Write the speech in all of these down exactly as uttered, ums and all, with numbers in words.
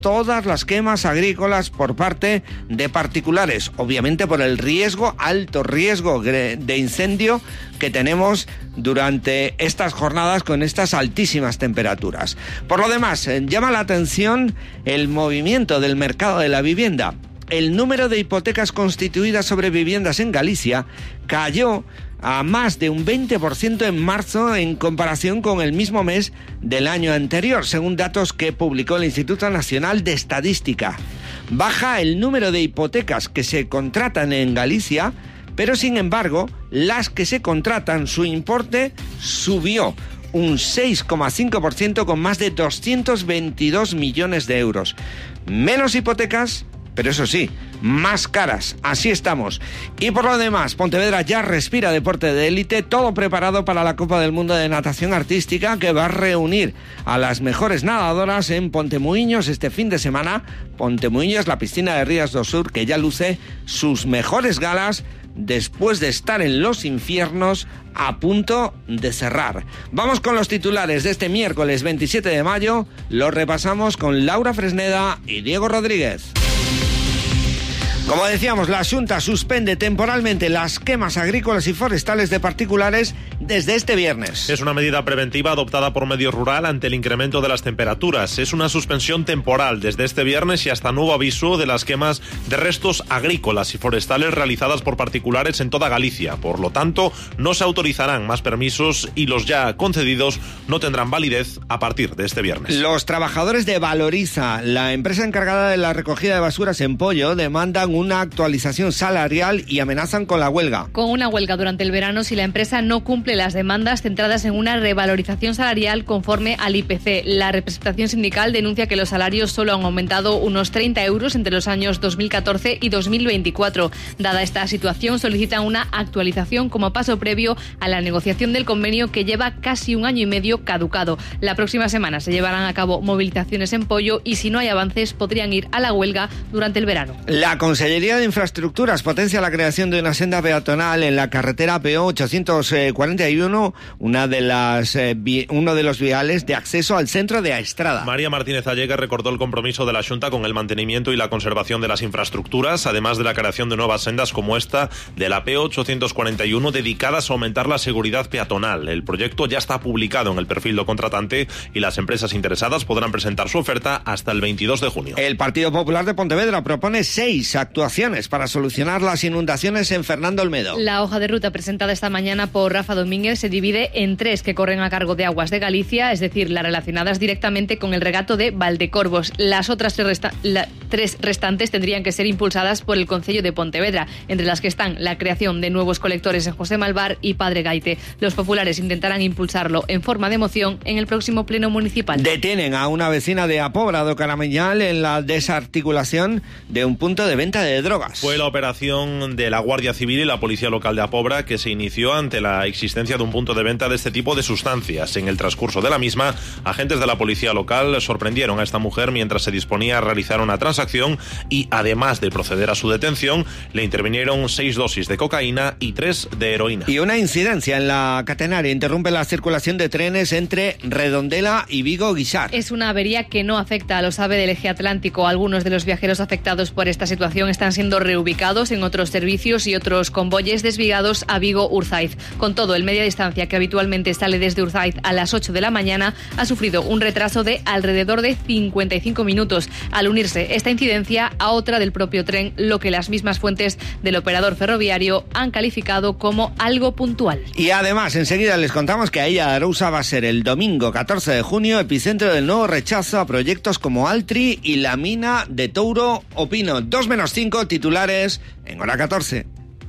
todas las quemas agrícolas por parte de particulares, obviamente por el riesgo, alto riesgo de incendio que tenemos durante estas jornadas con estas altísimas temperaturas. Por lo demás, llama la atención el movimiento del mercado de la vivienda. El número de hipotecas constituidas sobre viviendas en Galicia cayó a más de un veinte por ciento en marzo en comparación con el mismo mes del año anterior, según datos que publicó el Instituto Nacional de Estadística. Baja el número de hipotecas que se contratan en Galicia, pero sin embargo, las que se contratan, su importe subió un seis coma cinco por ciento con más de doscientos veintidós millones de euros. Menos hipotecas, pero eso sí, más caras. Así estamos. Y por lo demás, Pontevedra ya respira deporte de élite, todo preparado para la Copa del Mundo de Natación Artística, que va a reunir a las mejores nadadoras en Pontemuiños este fin de semana. Pontemuiños, la piscina de Rías do Sur, que ya luce sus mejores galas después de estar en los infiernos a punto de cerrar. Vamos con los titulares de este miércoles veintisiete de mayo. Los repasamos con Laura Fresneda y Diego Rodríguez. Como decíamos, la Xunta suspende temporalmente las quemas agrícolas y forestales de particulares desde este viernes. Es una medida preventiva adoptada por Medio Rural ante el incremento de las temperaturas. Es una suspensión temporal desde este viernes y hasta nuevo aviso de las quemas de restos agrícolas y forestales realizadas por particulares en toda Galicia. Por lo tanto, no se autorizarán más permisos y los ya concedidos no tendrán validez a partir de este viernes. Los trabajadores de Valoriza, la empresa encargada de la recogida de basuras en Pollo, demandan una actualización salarial y amenazan con la huelga. Con una huelga durante el verano si la empresa no cumple las demandas centradas en una revalorización salarial conforme al I P C. La representación sindical denuncia que los salarios solo han aumentado unos treinta euros entre los años dos mil catorce y dos mil veinticuatro. Dada esta situación, solicitan una actualización como paso previo a la negociación del convenio que lleva casi un año y medio caducado. La próxima semana se llevarán a cabo movilizaciones en Pollo y si no hay avances podrían ir a la huelga durante el verano. La Consellería de Infraestructuras potencia la creación de una senda peatonal en la carretera P O ochocientos cuarenta y uno, una de las, eh, vi, uno de los viales de acceso al centro de Aestrada. María Martínez Allega recordó el compromiso de la Xunta con el mantenimiento y la conservación de las infraestructuras, además de la creación de nuevas sendas como esta de la P O ochocientos cuarenta y uno dedicadas a aumentar la seguridad peatonal. El proyecto ya está publicado en el perfil do contratante y las empresas interesadas podrán presentar su oferta hasta el veintidós de junio. El Partido Popular de Pontevedra propone seis actuaciones para solucionar las inundaciones en Fernando Olmedo. La hoja de ruta presentada esta mañana por Rafa Domínguez se divide en tres que corren a cargo de Aguas de Galicia, es decir, las relacionadas directamente con el regato de Valdecorvos. Las otras tres, resta- la, tres restantes tendrían que ser impulsadas por el Concello de Pontevedra, entre las que están la creación de nuevos colectores en José Malvar y Padre Gaite. Los populares intentarán impulsarlo en forma de moción en el próximo pleno municipal. Detienen a una vecina de Apobra do Carameñal en la desarticulación de un punto de venta de drogas. Fue la operación de la Guardia Civil y la Policía Local de Apobra que se inició ante la existencia de un punto de venta de este tipo de sustancias. En el transcurso de la misma, agentes de la Policía Local sorprendieron a esta mujer mientras se disponía a realizar una transacción y, además de proceder a su detención, le intervinieron seis dosis de cocaína y tres de heroína. Y una incidencia en la catenaria interrumpe la circulación de trenes entre Redondela y Vigo-Guixar. Es una avería que no afecta a los AVE del eje atlántico. Algunos de los viajeros afectados por esta situación están siendo reubicados en otros servicios y otros convoyes desviados a Vigo-Urzaiz. Con todo, el media distancia que habitualmente sale desde Urzaiz a las ocho de la mañana ha sufrido un retraso de alrededor de cincuenta y cinco minutos al unirse esta incidencia a otra del propio tren, lo que las mismas fuentes del operador ferroviario han calificado como algo puntual. Y además, enseguida les contamos que Ailla de Arousa va a ser el domingo catorce de junio epicentro del nuevo rechazo a proyectos como Altri y la mina de Touro o Pino. dos menos cinco titulares en hora catorce.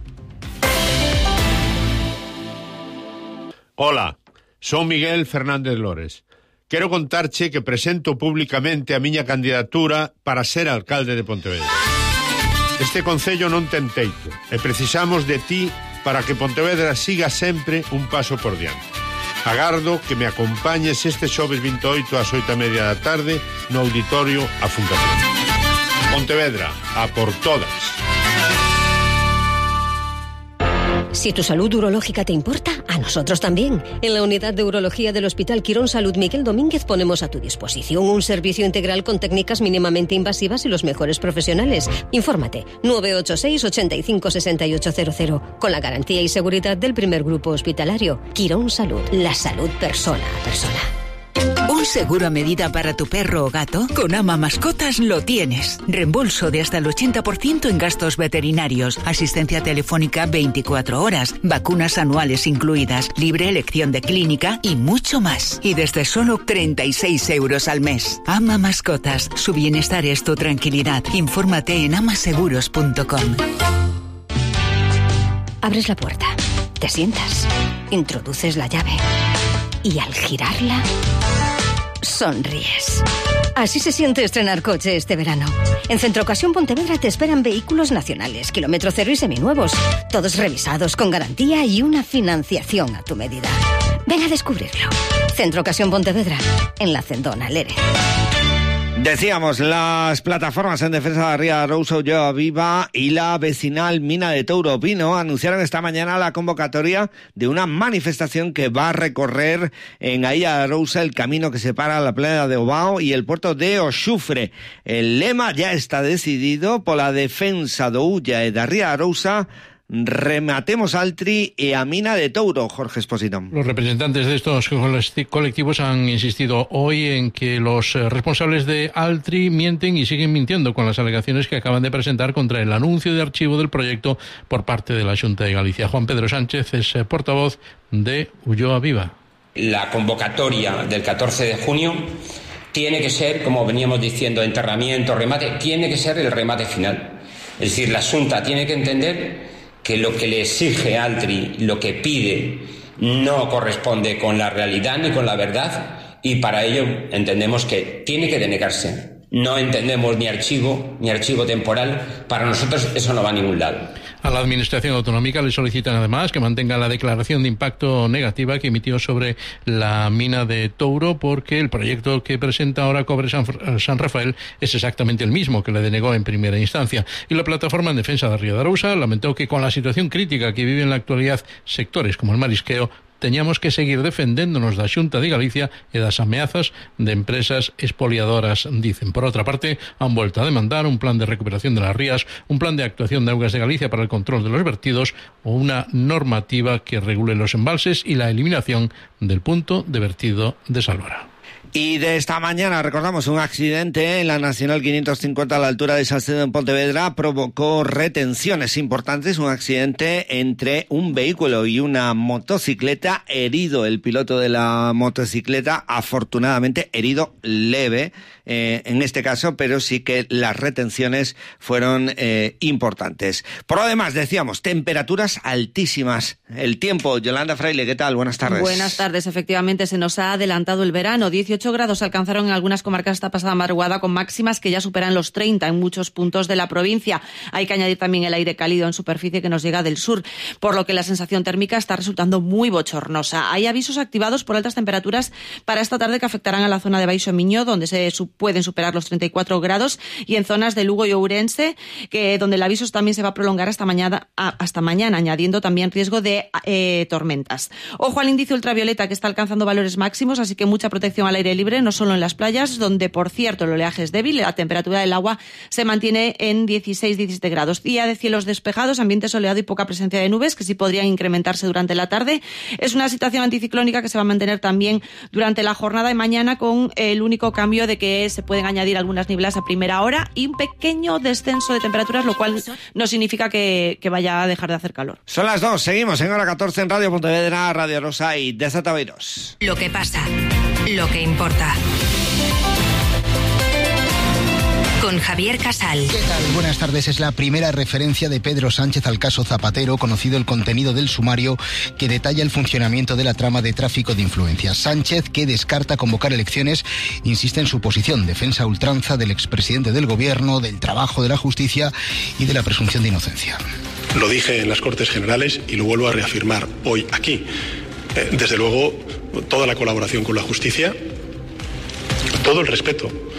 Hola, son Miguel Fernández Lores. Quero contarche que presento públicamente a miña candidatura para ser alcalde de Pontevedra. Este concello non ten teito e precisamos de ti para que Pontevedra siga sempre un paso por diante. Agardo que me acompañes este xoves vinte e oito ás oito e media da tarde no auditorio A Fundación. Pontevedra, a por todas. Si tu salud urológica te importa, nosotros también. En la unidad de urología del Hospital Quirón Salud Miguel Domínguez ponemos a tu disposición un servicio integral con técnicas mínimamente invasivas y los mejores profesionales. Infórmate nueve ocho seis, ochenta y cinco, sesenta y ocho cero cero con la garantía y seguridad del primer grupo hospitalario. Quirón Salud, la salud persona a persona. ¿Un seguro a medida para tu perro o gato? Con Ama Mascotas lo tienes. Reembolso de hasta el ochenta por ciento en gastos veterinarios, asistencia telefónica veinticuatro horas, vacunas anuales incluidas, libre elección de clínica y mucho más. Y desde solo treinta y seis euros al mes. Ama Mascotas, su bienestar es tu tranquilidad. Infórmate en amaseguros punto com. Abres la puerta, te sientas, introduces la llave y al girarla, sonríes. Así se siente estrenar coche este verano. En Centro Ocasión Pontevedra te esperan vehículos nacionales, kilómetro cero y seminuevos, todos revisados con garantía y una financiación a tu medida. Ven a descubrirlo. Centro Ocasión Pontevedra, en la Cendona, Lérez. Decíamos, las plataformas en defensa de Ría de Arousa, Ulloa Viva y la vecinal Mina de Touro Pino anunciaron esta mañana la convocatoria de una manifestación que va a recorrer en a Illa de Arousa el camino que separa la playa de Obao y el puerto de Oxufre. El lema ya está decidido por la defensa de Ulla e da Ría de Arousa. Rematemos Altri y a Mina de Touro, Jorge Esposito. Los representantes de estos colectivos han insistido hoy en que los responsables de Altri mienten y siguen mintiendo con las alegaciones que acaban de presentar contra el anuncio de archivo del proyecto por parte de la Xunta de Galicia. Juan Pedro Sánchez es portavoz de Ulloa Viva. La convocatoria del catorce de junio tiene que ser, como veníamos diciendo, enterramiento, remate, tiene que ser el remate final. Es decir, la Xunta tiene que entender que lo que le exige Altri, lo que pide, no corresponde con la realidad ni con la verdad, y para ello entendemos que tiene que denegarse. No entendemos ni archivo, ni archivo temporal. Para nosotros eso no va a ningún lado. A la Administración Autonómica le solicitan además que mantenga la declaración de impacto negativa que emitió sobre la mina de Touro, porque el proyecto que presenta ahora Cobre San, San Rafael es exactamente el mismo que le denegó en primera instancia. Y la plataforma en defensa de Ría de Arousa lamentó que con la situación crítica que vive en la actualidad sectores como el marisqueo, teñamos que seguir defendéndonos da Xunta de Galicia e das ameazas de empresas expoliadoras, dicen. Por otra parte, han vuelto a demandar un plan de recuperación de las rías, un plan de actuación de Augas de Galicia para el control de los vertidos o una normativa que regule los embalses y la eliminación del punto de vertido de Salvara. Y de esta mañana, recordamos, un accidente en la Nacional quinientos cincuenta a la altura de Salcedo en Pontevedra provocó retenciones importantes, un accidente entre un vehículo y una motocicleta, herido el piloto de la motocicleta, afortunadamente herido leve eh, en este caso, pero sí que las retenciones fueron eh, importantes. Por lo demás, decíamos, temperaturas altísimas, el tiempo. Yolanda Fraile, ¿qué tal? Buenas tardes. Buenas tardes, efectivamente se nos ha adelantado el verano, dieciocho grados alcanzaron en algunas comarcas esta pasada madrugada, con máximas que ya superan los treinta en muchos puntos de la provincia. Hay que añadir también el aire cálido en superficie que nos llega del sur, por lo que la sensación térmica está resultando muy bochornosa. Hay avisos activados por altas temperaturas para esta tarde que afectarán a la zona de Baixo Miño, donde se su- pueden superar los treinta y cuatro grados, y en zonas de Lugo y Ourense, que donde el aviso también se va a prolongar hasta mañana, a, hasta mañana, añadiendo también riesgo de eh, tormentas. Ojo al índice ultravioleta, que está alcanzando valores máximos, así que mucha protección al aire libre, no solo en las playas, donde por cierto el oleaje es débil, la temperatura del agua se mantiene en dieciséis a diecisiete grados. Día de cielos despejados, ambiente soleado y poca presencia de nubes, que sí podrían incrementarse durante la tarde. Es una situación anticiclónica que se va a mantener también durante la jornada de mañana, con el único cambio de que se pueden añadir algunas nieblas a primera hora y un pequeño descenso de temperaturas, lo cual no significa que, que vaya a dejar de hacer calor. Son las dos, seguimos en hora catorce en Radio Pontevedra, Radio Rosa y Desataveiros. Lo que pasa, lo que importa. Con Javier Casal. ¿Qué tal? Buenas tardes. Es la primera referencia de Pedro Sánchez al caso Zapatero, conocido el contenido del sumario que detalla el funcionamiento de la trama de tráfico de influencias. Sánchez, que descarta convocar elecciones, insiste en su posición, defensa a ultranza del expresidente del gobierno, del trabajo de la justicia y de la presunción de inocencia. Lo dije en las Cortes Generales y lo vuelvo a reafirmar hoy aquí. Eh, desde luego, toda la colaboración con la justicia, todo el respeto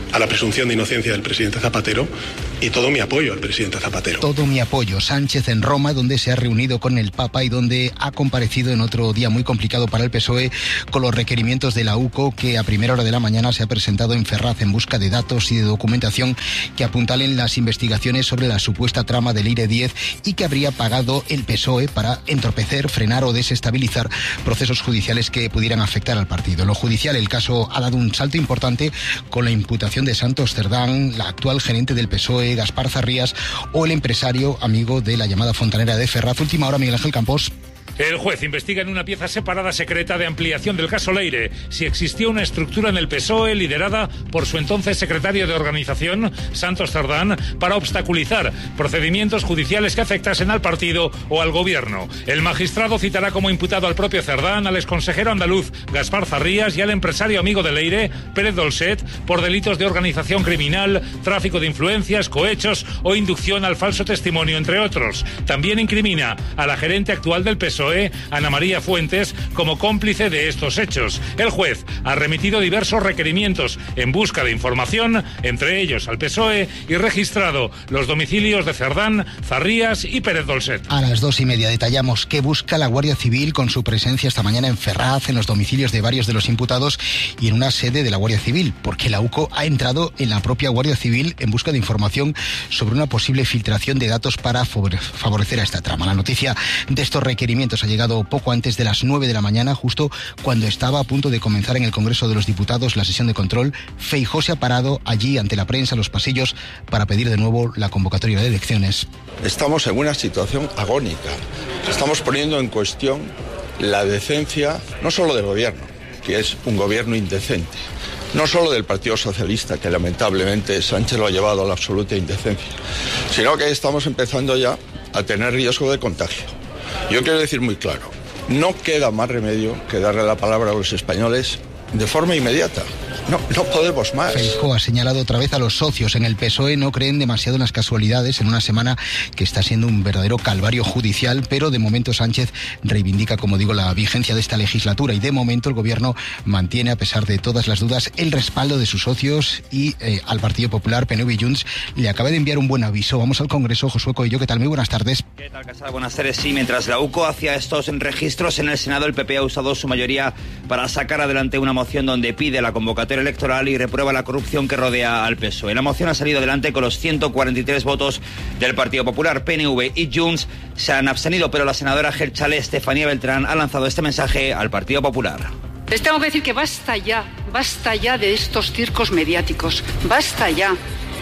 a la presunción de inocencia del presidente Zapatero y todo mi apoyo al presidente Zapatero. Todo mi apoyo. Sánchez en Roma, donde se ha reunido con el Papa y donde ha comparecido en otro día muy complicado para el P S O E con los requerimientos de la U C O, que a primera hora de la mañana se ha presentado en Ferraz en busca de datos y de documentación que apuntalen las investigaciones sobre la supuesta trama del I R E diez y que habría pagado el P S O E para entorpecer, frenar o desestabilizar procesos judiciales que pudieran afectar al partido. En lo judicial, el caso ha dado un salto importante con la imputación de Santos Cerdán, la actual gerente del P S O E, Gaspar Zarrías, o el empresario amigo de la llamada Fontanera de Ferraz. Última hora, Miguel Ángel Campos. El juez investiga en una pieza separada secreta de ampliación del caso Leire si existió una estructura en el P S O E liderada por su entonces secretario de organización, Santos Cerdán, para obstaculizar procedimientos judiciales que afectasen al partido o al gobierno. El magistrado citará como imputado al propio Cerdán, al exconsejero andaluz Gaspar Zarrías y al empresario amigo de Leire, Pérez Dolcet, por delitos de organización criminal, tráfico de influencias, cohechos o inducción al falso testimonio, entre otros. También incrimina a la gerente actual del P S O E, Ana María Fuentes, como cómplice de estos hechos. El juez ha remitido diversos requerimientos en busca de información, entre ellos al P S O E, y registrado los domicilios de Cerdán, Zarrías y Pérez Dolcet. A las dos y media detallamos qué busca la Guardia Civil con su presencia esta mañana en Ferraz, en los domicilios de varios de los imputados y en una sede de la Guardia Civil, porque la U C O ha entrado en la propia Guardia Civil en busca de información sobre una posible filtración de datos para favorecer a esta trama. La noticia de estos requerimientos ha llegado poco antes de las nueve de la mañana, justo cuando estaba a punto de comenzar en el Congreso de los Diputados la sesión de control. Feijóo se ha parado allí ante la prensa, los pasillos, para pedir de nuevo la convocatoria de elecciones. Estamos en una situación agónica. Estamos poniendo en cuestión la decencia, no solo del gobierno, que es un gobierno indecente, no solo del Partido Socialista, que lamentablemente Sánchez lo ha llevado a la absoluta indecencia, sino que estamos empezando ya a tener riesgo de contagio. Yo quiero decir muy claro, no queda más remedio que darle la palabra a los españoles de forma inmediata. No, no podemos más. Feijóo ha señalado otra vez a los socios en el P S O E. No creen demasiado en las casualidades en una semana que está siendo un verdadero calvario judicial, pero de momento Sánchez reivindica, como digo, la vigencia de esta legislatura y de momento el gobierno mantiene, a pesar de todas las dudas, el respaldo de sus socios y eh, al Partido Popular, P N V y Junts le acaba de enviar un buen aviso. Vamos al Congreso. Josué Coello, ¿qué tal? Muy buenas tardes. ¿Qué tal, Casal? Buenas tardes. Sí, mientras la U C O hacía estos registros en el Senado, el P P ha usado su mayoría para sacar adelante una moción donde pide la convocatoria electoral y reprueba la corrupción que rodea al P S O E. La moción ha salido adelante con los ciento cuarenta y tres votos del Partido Popular. P N V y Junts se han abstenido, pero la senadora Gelchale, Estefanía Beltrán, ha lanzado este mensaje al Partido Popular. Les tengo que decir que basta ya, basta ya de estos circos mediáticos, basta ya.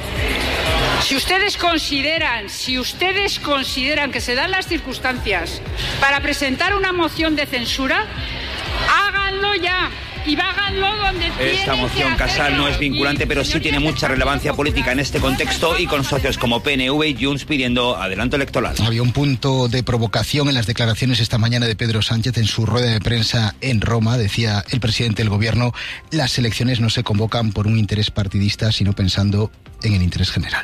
Si ustedes consideran, si ustedes consideran que se dan las circunstancias para presentar una moción de censura, háganlo ya. Y háganlo donde Esta moción, Casal, no es vinculante, pero sí tiene mucha relevancia política en este contexto y con socios como P N V y Junts pidiendo adelanto electoral. Había un punto de provocación en las declaraciones esta mañana de Pedro Sánchez en su rueda de prensa en Roma. Decía el presidente del gobierno, las elecciones no se convocan por un interés partidista, sino pensando en el interés general.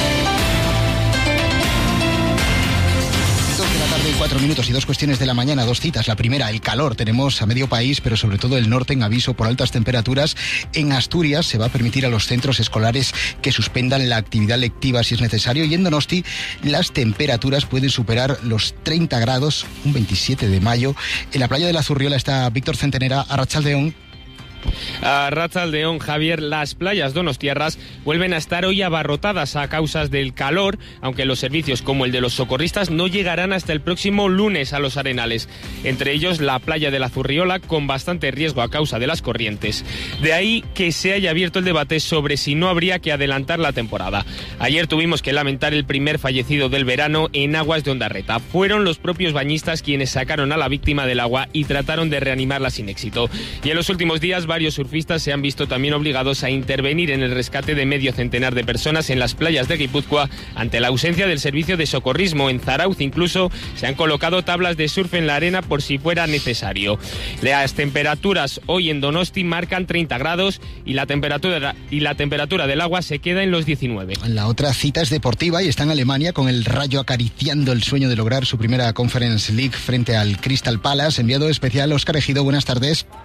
Cuatro minutos y dos cuestiones de la mañana, dos citas. La primera, el calor. Tenemos a medio país, pero sobre todo el norte, en aviso por altas temperaturas. En Asturias se va a permitir a los centros escolares que suspendan la actividad lectiva si es necesario. Y en Donosti las temperaturas pueden superar los treinta grados, un veintisiete de mayo. En la playa de la Zurriola está Víctor Centenera, Arratsaldeon. A Arratsaldeon, Javier, las playas donostiarras vuelven a estar hoy abarrotadas a causa del calor, aunque los servicios como el de los socorristas no llegarán hasta el próximo lunes a los arenales. Entre ellos la playa de la Zurriola, con bastante riesgo a causa de las corrientes. De ahí que se haya abierto el debate sobre si no habría que adelantar la temporada. Ayer tuvimos que lamentar el primer fallecido del verano en aguas de Ondarreta. Fueron los propios bañistas quienes sacaron a la víctima del agua y trataron de reanimarla sin éxito. Y en los últimos días varios surfistas se han visto también obligados a intervenir en el rescate de medio centenar de personas en las playas de Guipúzcoa ante la ausencia del servicio de socorrismo. En Zarauz incluso se han colocado tablas de surf en la arena por si fuera necesario. Las temperaturas hoy en Donosti marcan treinta grados y la temperatura, y la temperatura del agua se queda en los diecinueve. La otra cita es deportiva y está en Alemania, con el Rayo acariciando el sueño de lograr su primera Conference League frente al Crystal Palace. Enviado especial Óscar Ejido, buenas tardes.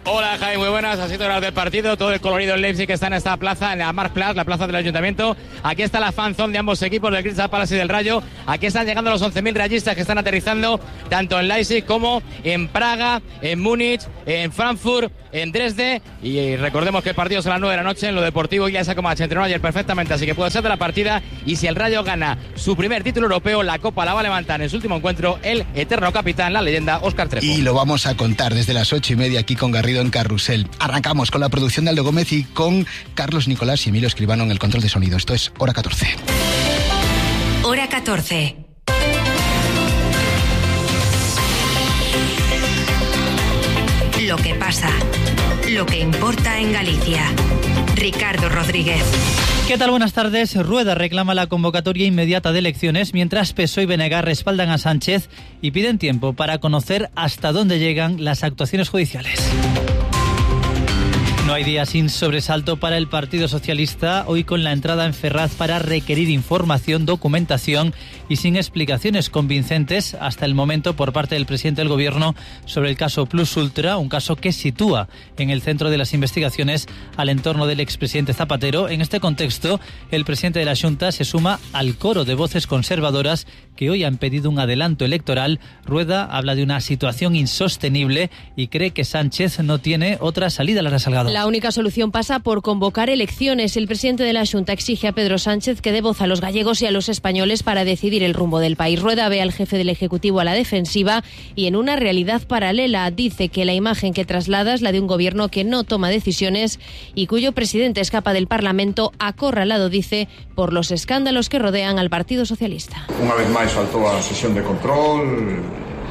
Hola Jaime, muy buenas, así horas del partido, todo el colorido en Leipzig que está en esta plaza, en la Marktplatz, la plaza del Ayuntamiento. Aquí está la fanzone de ambos equipos, del Crystal Palace y del Rayo. Aquí están llegando los once mil rayistas que están aterrizando tanto en Leipzig como en Praga, en Múnich, en Frankfurt, en Dresde. Y recordemos que el partido es a las nueve de la noche en lo deportivo. Iglesias como se entrenó ayer perfectamente, así que puede ser de la partida. Y si el Rayo gana su primer título europeo, la Copa la va a levantar en su último encuentro el eterno capitán, la leyenda Óscar Trefo. Y lo vamos a contar desde las ocho y media aquí con Garrido en Carrusel. Arrancamos con la producción de Aldo Gómez y con Carlos Nicolás y Emilio Escribano en el control de sonido. Esto es Hora catorce. Hora catorce. Lo que pasa, lo que importa en Galicia. Ricardo Rodríguez. ¿Qué tal? Buenas tardes. Rueda reclama la convocatoria inmediata de elecciones, mientras P S O E y Benegar respaldan a Sánchez y piden tiempo para conocer hasta dónde llegan las actuaciones judiciales. No hay día sin sobresalto para el Partido Socialista, hoy con la entrada en Ferraz para requerir información, documentación y sin explicaciones convincentes hasta el momento por parte del presidente del Gobierno sobre el caso Plus Ultra, un caso que sitúa en el centro de las investigaciones al entorno del expresidente Zapatero. En este contexto, el presidente de la Xunta se suma al coro de voces conservadoras que hoy han pedido un adelanto electoral. Rueda habla de una situación insostenible y cree que Sánchez no tiene otra salida. Lara Salgado. La única solución pasa por convocar elecciones. El presidente de la Xunta exige a Pedro Sánchez que dé voz a los gallegos y a los españoles para decidir el rumbo del país. Rueda ve al jefe del Ejecutivo a la defensiva y en una realidad paralela. Dice que la imagen que traslada es la de un gobierno que no toma decisiones y cuyo presidente escapa del Parlamento acorralado, dice, por los escándalos que rodean al Partido Socialista. Unha vez máis faltou a sesión de control,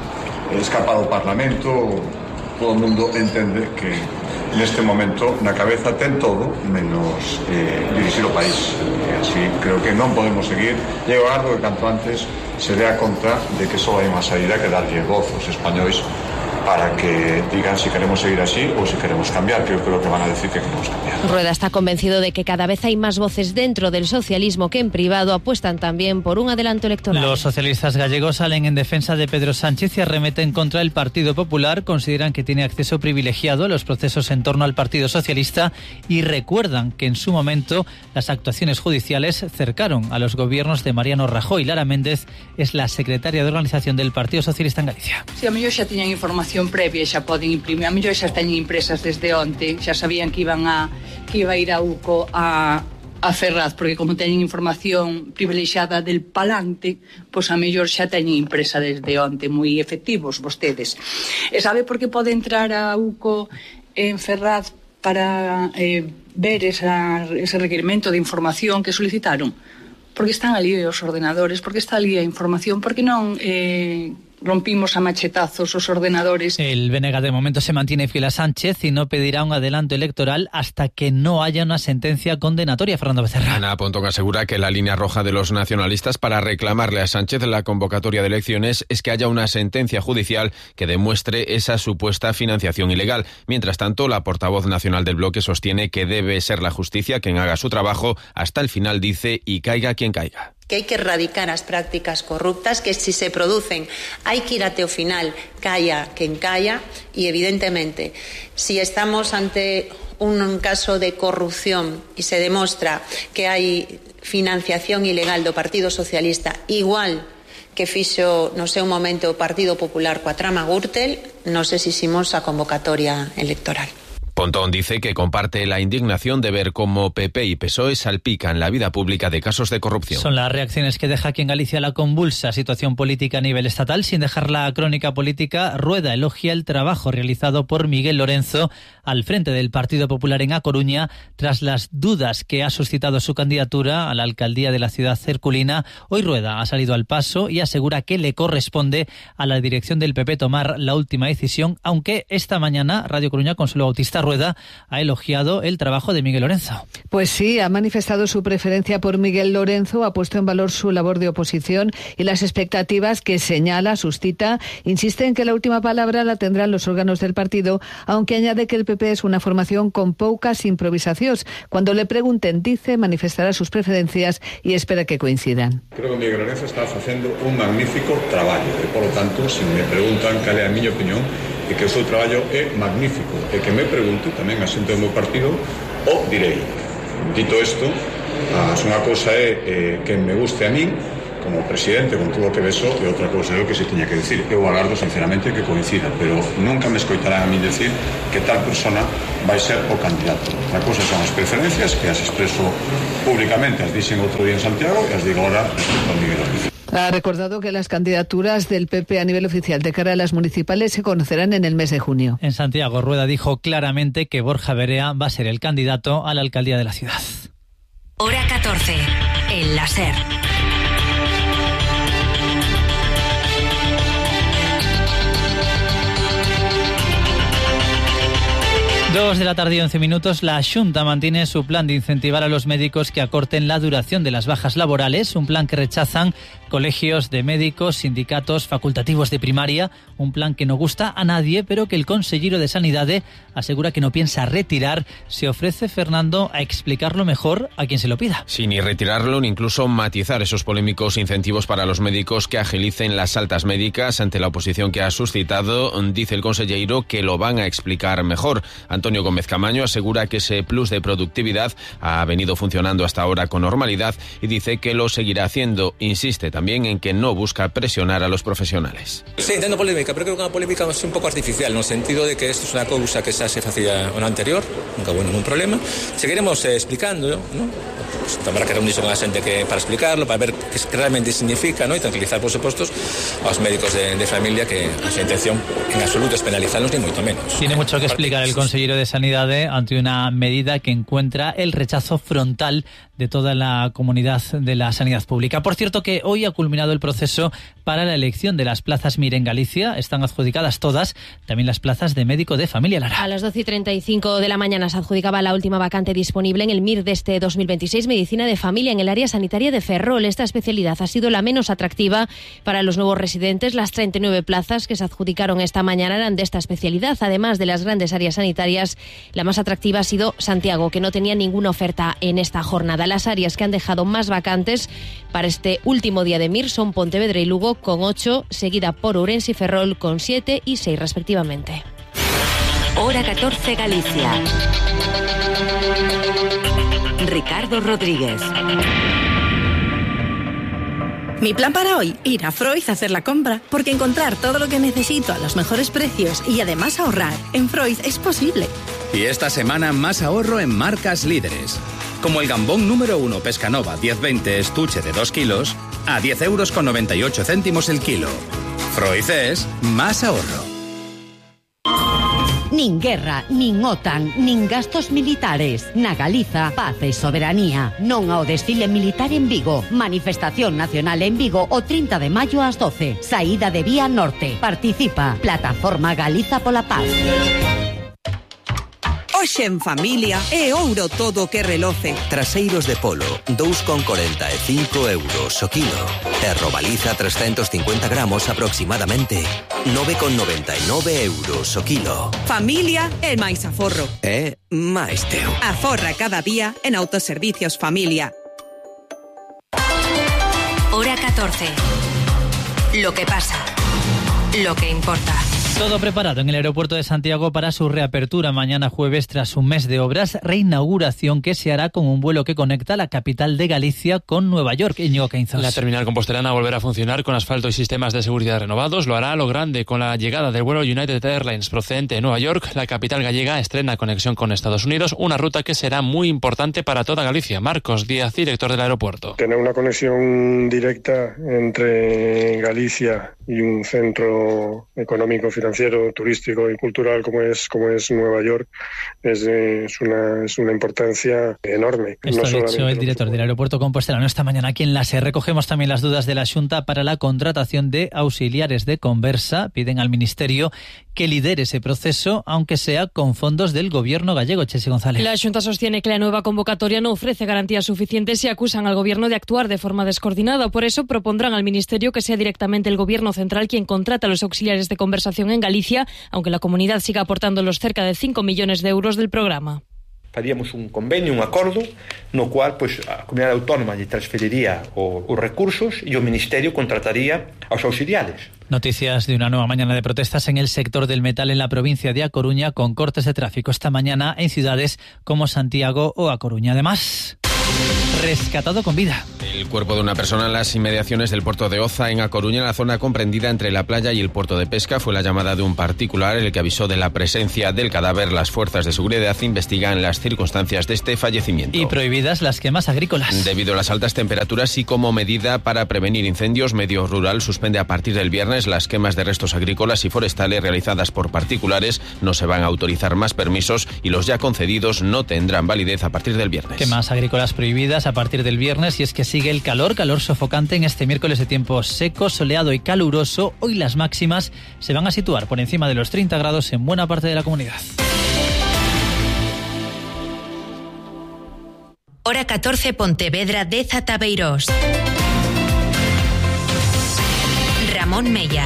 escapa do Parlamento, todo o mundo entende que neste momento na cabeza ten todo menos eh, dirigir o país. E así creo que non podemos seguir. E eu agardo que canto antes se dé a conta de que só hai unha saída que darlle voz aos españois para que digan si queremos seguir así o si queremos cambiar, que yo creo que van a decir que queremos cambiar. Rueda está convencido de que cada vez hay más voces dentro del socialismo que en privado apuestan también por un adelanto electoral. Los socialistas gallegos salen en defensa de Pedro Sánchez y arremeten contra el Partido Popular. Consideran que tiene acceso privilegiado a los procesos en torno al Partido Socialista y recuerdan que en su momento las actuaciones judiciales cercaron a los gobiernos de Mariano Rajoy. Lara Méndez es la secretaria de organización del Partido Socialista en Galicia. Si a mellor xa tiñan información previa, xa poden imprimir, a mellor xa teñen impresas desde onte, xa sabían que iban a que iba a ir a U C O a a Ferraz, porque como teñen información privilexiada del palante, pois a mellor xa teñen impresa desde onte, moi efectivos vostedes. E sabe por que pode entrar a U C O en Ferraz para eh, ver esa, ese requerimento de información que solicitaron? Porque están ali os ordenadores, porque está ali a información, porque non eh, rompimos a machetazos os ordenadores. El Bénega de momento se mantiene fiel a Sánchez y no pedirá un adelanto electoral hasta que no haya una sentencia condenatoria. Fernando Becerra. Ana Pontón asegura que la línea roja de los nacionalistas para reclamarle a Sánchez la convocatoria de elecciones es que haya una sentencia judicial que demuestre esa supuesta financiación ilegal. Mientras tanto, la portavoz nacional del bloque sostiene que debe ser la justicia quien haga su trabajo hasta el final, dice, y caiga quien caiga. Que hai que erradicar as prácticas corruptas, que si se producen hai que ir até o final, calla quen calla, e evidentemente, si estamos ante un caso de corrupción e se demostra que hai financiación ilegal do Partido Socialista, igual que fixo no seu momento o Partido Popular coa trama Gürtel, non sei se hicimos a convocatoria electoral. Pontón dice que comparte la indignación de ver cómo P P y P S O E salpican la vida pública de casos de corrupción. Son las reacciones que deja aquí en Galicia la convulsa situación política a nivel estatal. Sin dejar la crónica política, Rueda elogia el trabajo realizado por Miguel Lorenzo al frente del Partido Popular en A Coruña tras las dudas que ha suscitado su candidatura a la alcaldía de la ciudad herculina. Hoy Rueda ha salido al paso y asegura que le corresponde a la dirección del P P tomar la última decisión, aunque esta mañana Radio Coruña, Consuelo Bautista Rueda, ha elogiado el trabajo de Miguel Lorenzo. Pues sí, ha manifestado su preferencia por Miguel Lorenzo, ha puesto en valor su labor de oposición y las expectativas que señala, suscita. Insiste en que la última palabra la tendrán los órganos del partido, aunque añade que el P P es una formación con poucas improvisacións. Cuando le pregunten, dice, manifestará sus preferencias y espera que coincidan. Creo que Miguel Lorenzo está facendo un magnífico traballo e, por lo tanto, se me preguntan cal é a miña opinión, e que o seu traballo é magnífico e que me pregunte tamén a xente do meu partido o direi. Dito isto, unha cousa é eh, que me guste a min como presidente con todo o que beso e outra cousa é o que se tiña que decir. Eu agardo sinceramente que coincida, pero nunca me escoitarán a mí decir que tal persona vai ser o candidato. Outra cousa son as preferencias que as expreso públicamente, as dixen outro día en Santiago e as digo ahora respecto a Miguel Ortiz. Ha recordado que las candidaturas del P P a nivel oficial de cara a las municipales se conocerán en el mes de junio. En Santiago, Rueda dijo claramente que Borja Berea va a ser el candidato a la alcaldía de la ciudad. Hora catorce, el láser. Dos de la tarde y once minutos, la Xunta mantiene su plan de incentivar a los médicos que acorten la duración de las bajas laborales, un plan que rechazan colegios de médicos, sindicatos, facultativos de primaria, un plan que no gusta a nadie, pero que el consellero de Sanidade asegura que no piensa retirar. Se ofrece, Fernando, a explicarlo mejor a quien se lo pida. Sí, ni retirarlo ni incluso matizar esos polémicos incentivos para los médicos que agilicen las altas médicas. Ante la oposición que ha suscitado, dice el consellero que lo van a explicar mejor. Antonio Gómez Camaño asegura que ese plus de productividad ha venido funcionando hasta ahora con normalidad y dice que lo seguirá haciendo. Insiste también en que no busca presionar a los profesionales. Sí, entendo polémica, pero creo que una polémica es un poco artificial, no sentido de que esto es una cousa que xa se facía no anterior, nunca hubo ningún problema. Seguiremos eh, explicando, ¿no? Pues, habrá que reunirse con a xente que para explicarlo, para ver qué realmente significa, ¿no? Y tranquilizar, por supuesto, aos médicos de, de familia que a súa intención en absoluto es penalizarlos, ni moito menos. Tiene mucho que explicar el consejero de Sanidade ante una medida que encuentra el rechazo frontal de toda la comunidad de la sanidad pública. Por cierto, que hoy ha culminado el proceso para la elección de las plazas M I R en Galicia. Están adjudicadas todas, también las plazas de médico de familia. Lara. A las doce y treinta y cinco de la mañana se adjudicaba la última vacante disponible en el M I R de este dos mil veintiséis, Medicina de Familia, en el área sanitaria de Ferrol. Esta especialidad ha sido la menos atractiva para los nuevos residentes. Las treinta y nueve plazas que se adjudicaron esta mañana eran de esta especialidad. Además de las grandes áreas sanitarias, la más atractiva ha sido Santiago, que no tenía ninguna oferta en esta jornada. Las áreas que han dejado más vacantes para este último día de M I R son Pontevedra y Lugo, con ocho, seguida por Ourense y Ferrol, con siete y seis respectivamente. Hora catorce, Galicia. Ricardo Rodríguez. Mi plan para hoy, ir a Freud a hacer la compra, porque encontrar todo lo que necesito a los mejores precios y además ahorrar en Freud es posible. Y esta semana más ahorro en marcas líderes, como el gambón número uno Pescanova diez veinte estuche de dos kilos a diez euros con noventa y ocho céntimos el kilo. Freud es más ahorro. Nin guerra, nin OTAN, nin gastos militares. Na Galiza, paz e soberanía. Non ao desfile militar en Vigo. Manifestación nacional en Vigo o trinta de maio ás doce. Saída de Vía Norte. Participa. Plataforma Galiza pola Paz. Hoxe en familia é ouro todo o que reloce. Traseiros de polo, dous con corenta e cinco euros o kilo. E robaliza trescentos cincuenta gramos aproximadamente, nove con noventa e nove euros o kilo. Familia é máis aforro. É máis teu. Aforra cada día en Autoservicios Familia. Hora catorce. Lo que pasa. Lo que importa. Todo preparado en el aeropuerto de Santiago para su reapertura mañana jueves tras un mes de obras, reinauguración que se hará con un vuelo que conecta la capital de Galicia con Nueva York. Íñigo Caínzos. La terminal compostelana volverá a funcionar con asfalto y sistemas de seguridad renovados. Lo hará a lo grande con la llegada del vuelo United Airlines procedente de Nueva York. La capital gallega estrena conexión con Estados Unidos, una ruta que será muy importante para toda Galicia. Marcos Díaz, director del aeropuerto. Tener una conexión directa entre Galicia y un centro económico, financiero, turístico y cultural como es como es Nueva York es, es una es una importancia enorme. Esto no ha dicho el director del aeropuerto compostelano esta mañana aquí en la S E R. Recogemos también las dudas de la Xunta para la contratación de auxiliares de conversa. Piden al Ministerio que lidere ese proceso, aunque sea con fondos del gobierno gallego. Chelsea González. La Xunta sostiene que la nueva convocatoria no ofrece garantías suficientes y acusan al gobierno de actuar de forma descoordinada. Por eso propondrán al Ministerio que sea directamente el gobierno central quien contrata a los auxiliares de conversación en Galicia, aunque la comunidad siga aportando los cerca de cinco millones de euros del programa. faríamos un convenio, un acordo, no cual pois, a Comunidade Autónoma lle transferiría o, os recursos e o Ministerio contrataría aos auxiliares. Noticias de una nueva mañana de protestas en el sector del metal en la provincia de A Coruña, con cortes de tráfico esta mañana en ciudades como Santiago o A Coruña. Además, rescatado con vida. El cuerpo de una persona en las inmediaciones del puerto de Oza, en A Coruña, en la zona comprendida entre la playa y el puerto de pesca, fue la llamada de un particular el que avisó de la presencia del cadáver. Las fuerzas de seguridad investigan las circunstancias de este fallecimiento. Y prohibidas las quemas agrícolas. Debido a las altas temperaturas y como medida para prevenir incendios, Medio Rural suspende a partir del viernes las quemas de restos agrícolas y forestales realizadas por particulares. No se van a autorizar más permisos y los ya concedidos no tendrán validez a partir del viernes. Quemas agrícolas prohibidas a partir del viernes, y es que sigue el calor, calor sofocante en este miércoles de tiempo seco, soleado y caluroso. Hoy las máximas se van a situar por encima de los treinta grados en buena parte de la comunidad. Hora catorce, Pontevedra, Deza, Tabeirós. Ramón Mella.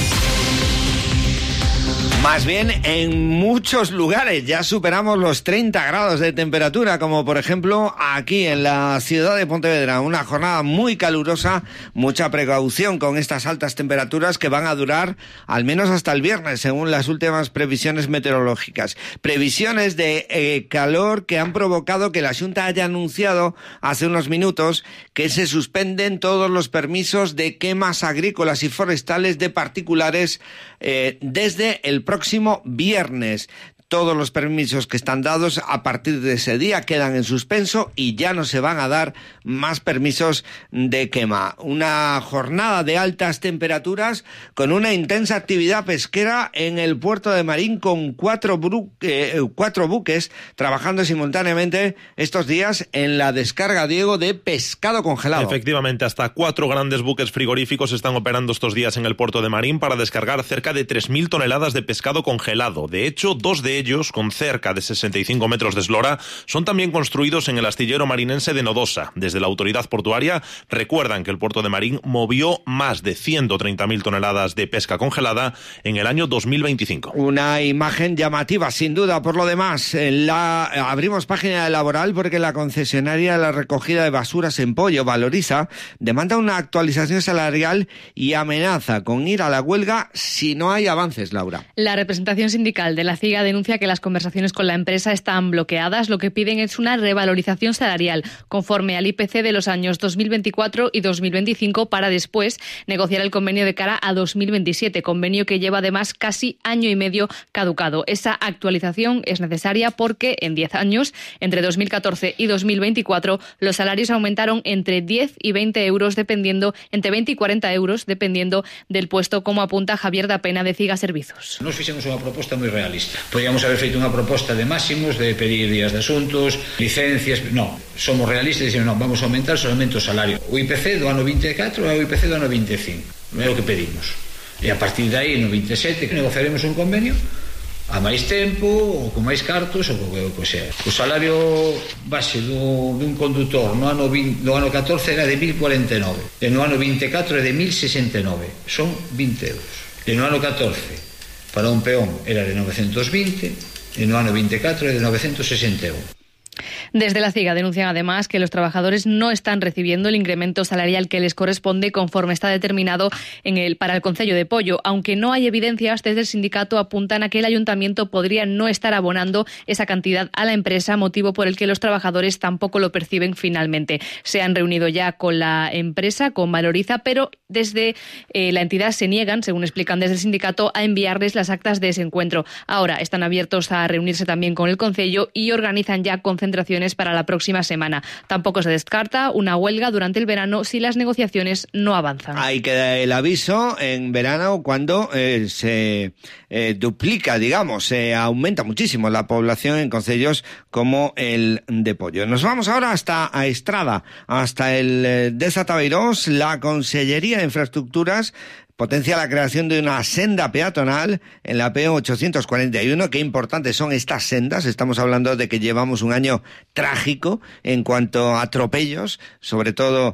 Más bien, en muchos lugares ya superamos los treinta grados de temperatura, como por ejemplo aquí en la ciudad de Pontevedra. Una jornada muy calurosa, mucha precaución con estas altas temperaturas que van a durar al menos hasta el viernes, según las últimas previsiones meteorológicas. Previsiones de eh, calor que han provocado que la Xunta haya anunciado hace unos minutos que se suspenden todos los permisos de quemas agrícolas y forestales de particulares eh, desde el próximo viernes. Todos los permisos que están dados a partir de ese día quedan en suspenso y ya no se van a dar más permisos de quema. Una jornada de altas temperaturas con una intensa actividad pesquera en el puerto de Marín, con cuatro, bru- eh, cuatro buques trabajando simultáneamente estos días en la descarga, Diego, de pescado congelado. Efectivamente, hasta cuatro grandes buques frigoríficos están operando estos días en el puerto de Marín para descargar cerca de tres mil toneladas de pescado congelado. De hecho, dos de ellos, con cerca de sesenta y cinco metros de eslora, son también construidos en el astillero marinense de Nodosa. Desde la autoridad portuaria recuerdan que el puerto de Marín movió más de ciento treinta mil toneladas de pesca congelada en el año dos mil veinticinco. Una imagen llamativa, sin duda. Por lo demás, la abrimos página laboral porque la concesionaria de la recogida de basuras en Pollo, Valoriza, demanda una actualización salarial y amenaza con ir a la huelga si no hay avances, Laura. La representación sindical de la CIGA denuncia que las conversaciones con la empresa están bloqueadas. Lo que piden es una revalorización salarial conforme al I P C de los años dos mil veinticuatro y dos mil veinticinco, para después negociar el convenio de cara a dos mil veintisiete, convenio que lleva además casi año y medio caducado. Esa actualización es necesaria porque en diez años, entre dos mil catorce y dos mil veinticuatro, los salarios aumentaron entre diez y veinte euros, dependiendo, entre veinte y cuarenta euros, dependiendo del puesto, como apunta Javier da Pena de CIGA Servizos. Nos fixemos unha proposta moi realista. Podíamos haber feito unha proposta de máximos, de pedir días de asuntos, licencias. No, somos realistas e dicimos, non, vamos a aumentar solamente o salario. O I P C do ano vinte e catro e o I P C do ano vinte e cinco. É o que pedimos. E a partir de aí, no vinte e sete, negociaremos un convenio a máis tempo, ou con máis cartos, ou o que sea. O salario base do, dun condutor no ano, vinte, no ano catorce era de mil cuarenta e nove, e no ano vinte e catro é de mil sesenta e nove. Son vinte euros. E no ano catorce, para un peón era de novecentos vinte, e no ano vinte e catro é de novecentos sesenta e un. Desde la CIGA denuncian además que los trabajadores no están recibiendo el incremento salarial que les corresponde conforme está determinado en el, para el Concello de Pollo. Aunque no hay evidencias, desde el sindicato apuntan a que el ayuntamiento podría no estar abonando esa cantidad a la empresa, motivo por el que los trabajadores tampoco lo perciben finalmente. Se han reunido ya con la empresa, con Valoriza, pero desde eh, la entidad se niegan, según explican desde el sindicato, a enviarles las actas de ese encuentro. Ahora están abiertos a reunirse también con el Concello y organizan ya concentraciones para la próxima semana. Tampoco se descarta una huelga durante el verano si las negociaciones no avanzan. Hay que dar el aviso en verano cuando eh, se eh, duplica, digamos, se aumenta muchísimo la población en concellos como el de Pollo. Nos vamos ahora hasta a Estrada, hasta el eh, Deza Tabeirós. La Consellería de Infraestructuras potencia la creación de una senda peatonal en la P ochocientos cuarenta y uno. Qué importantes son estas sendas. Estamos hablando de que llevamos un año trágico en cuanto a atropellos, sobre todo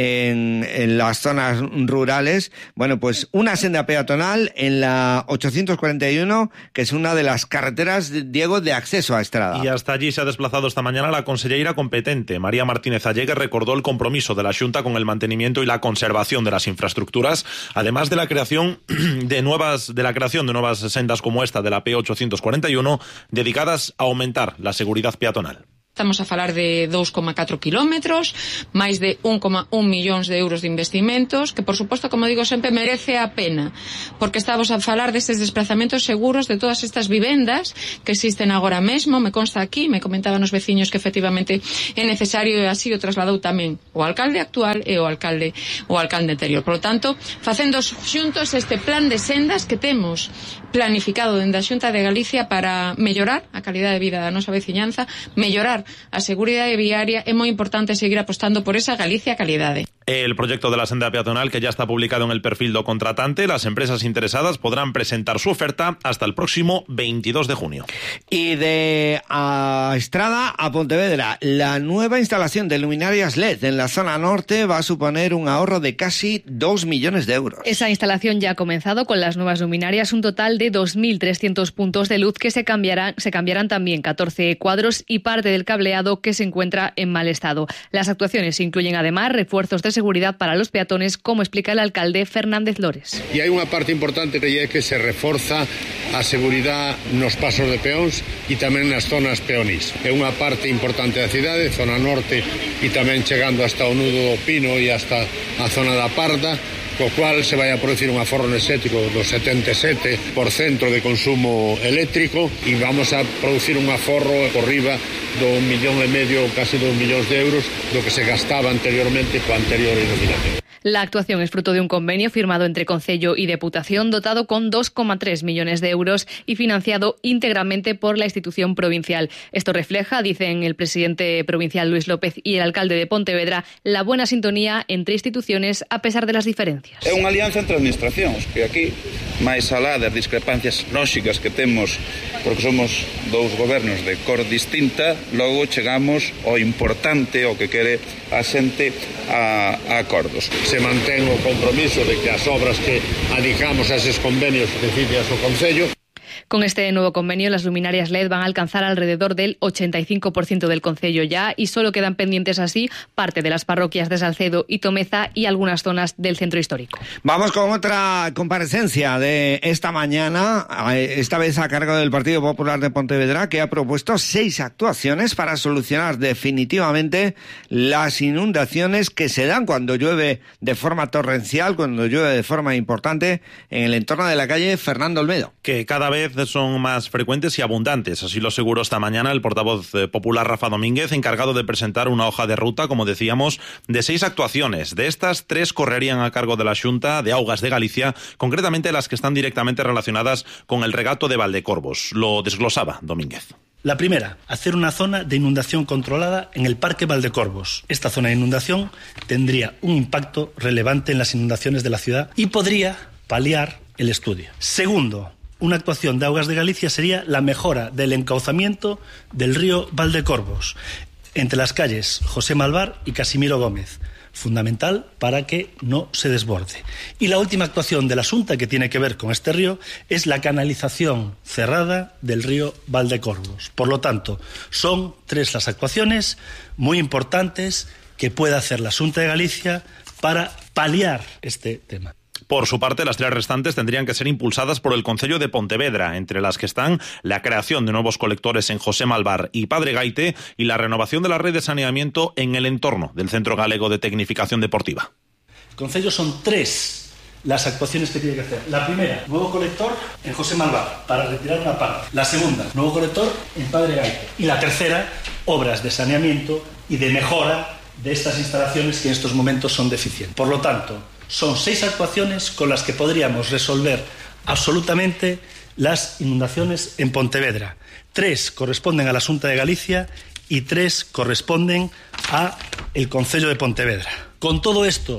en, en las zonas rurales. Bueno, pues una senda peatonal en la ochocientos cuarenta y uno, que es una de las carreteras, Diego, de acceso a Estrada. Y hasta allí se ha desplazado esta mañana la conselleira competente, María Martínez Allegue, recordó el compromiso de la Xunta con el mantenimiento y la conservación de las infraestructuras, además de la creación de nuevas de la creación de nuevas sendas como esta de la P ochocientos cuarenta y uno, dedicadas a aumentar la seguridad peatonal. Estamos a falar de dous coma catro kilómetros, máis de un coma un millóns de euros de investimentos, que por suposto, como digo sempre, merece a pena, porque estamos a falar destes desplazamentos seguros de todas estas vivendas que existen agora mesmo. Me consta aquí, me comentaban os veciños que efectivamente é necesario, e así o trasladou tamén o alcalde actual e o alcalde o alcalde anterior. Por lo tanto, facendo xuntos este plan de sendas que temos planificado dende a Xunta de Galicia para mellorar a calidade de vida da nosa veciñanza, mellorar a seguridade viaria. É moi importante seguir apostando por esa Galicia calidade. El proyecto de la senda peatonal, que ya está publicado en el perfil do contratante, las empresas interesadas podrán presentar su oferta hasta el próximo veintidós de junio. Y de a Estrada a Pontevedra, la nueva instalación de luminarias L E D en la zona norte va a suponer un ahorro de casi dos millones de euros. Esa instalación ya ha comenzado con las nuevas luminarias, un total de dos mil trescientos puntos de luz que se cambiarán, se cambiarán también catorce cuadros y parte del cableado que se encuentra en mal estado. Las actuaciones incluyen además refuerzos de seguridad para los peatones, como explica el alcalde Fernández Lores. E hai unha parte importante que é que se reforza a seguridade nos pasos de peóns e tamén nas zonas peonís. É unha parte importante da cidade, zona norte e tamén chegando hasta o nudo do Pino e hasta a zona da Parda, co cual se vai a producir un aforro enerxético do setenta e sete por cento de consumo eléctrico e vamos a producir un aforro por riba do un millón e medio, casi dos millóns de euros, do que se gastaba anteriormente co anterior iluminación. La actuación es fruto de un convenio firmado entre Concello y Deputación, dotado con dos coma tres millones de euros y financiado íntegramente por la institución provincial. Esto refleja, dicen el presidente provincial Luis López y el alcalde de Pontevedra, la buena sintonía entre instituciones a pesar de las diferencias. É unha alianza entre administracións, que aquí, máis alá das discrepancias lóxicas que temos, porque somos dous gobernos de cor distinta, logo chegamos ao importante, o que quere a xente, a, a acordos. Se mantén o compromiso de que as obras que adicamos a eses convenios decide o Concello. Con este nuevo convenio, las luminarias L E D van a alcanzar alrededor del ochenta y cinco por ciento del concello ya, y solo quedan pendientes así parte de las parroquias de Salcedo y Tomeza y algunas zonas del centro histórico. Vamos con otra comparecencia de esta mañana, esta vez a cargo del Partido Popular de Pontevedra, que ha propuesto seis actuaciones para solucionar definitivamente las inundaciones que se dan cuando llueve de forma torrencial, cuando llueve de forma importante en el entorno de la calle Fernando Olmedo. Que cada vez son más frecuentes y abundantes. Así lo aseguró esta mañana el portavoz popular Rafa Domínguez, encargado de presentar una hoja de ruta, como decíamos, de seis actuaciones. De estas, tres correrían a cargo de la Xunta de Augas de Galicia, concretamente las que están directamente relacionadas con el regato de Valdecorvos. Lo desglosaba Domínguez. La primera, hacer una zona de inundación controlada en el Parque Valdecorvos. Esta zona de inundación tendría un impacto relevante en las inundaciones de la ciudad y podría paliar el estudio. Segundo, una actuación de Augas de Galicia sería la mejora del encauzamiento del río Valdecorvos entre las calles José Malvar y Casimiro Gómez, fundamental para que no se desborde. Y la última actuación de la Xunta, que tiene que ver con este río, es la canalización cerrada del río Valdecorvos. Por lo tanto, son tres las actuaciones muy importantes que puede hacer la Xunta de Galicia para paliar este tema. Por su parte, las tres restantes tendrían que ser impulsadas por el Concello de Pontevedra, entre las que están la creación de nuevos colectores en José Malvar y Padre Gaite y la renovación de la red de saneamiento en el entorno del Centro Galego de Tecnificación Deportiva. El Concello son tres las actuaciones que tiene que hacer. La primera, nuevo colector en José Malvar, para retirar una parte. La segunda, nuevo colector en Padre Gaite. Y la tercera, obras de saneamiento y de mejora de estas instalaciones que en estos momentos son deficientes. Por lo tanto, son seis actuaciones con las que podríamos resolver absolutamente las inundaciones en Pontevedra. Tres corresponden a la Xunta de Galicia y tres corresponden a el Concello de Pontevedra. Con todo esto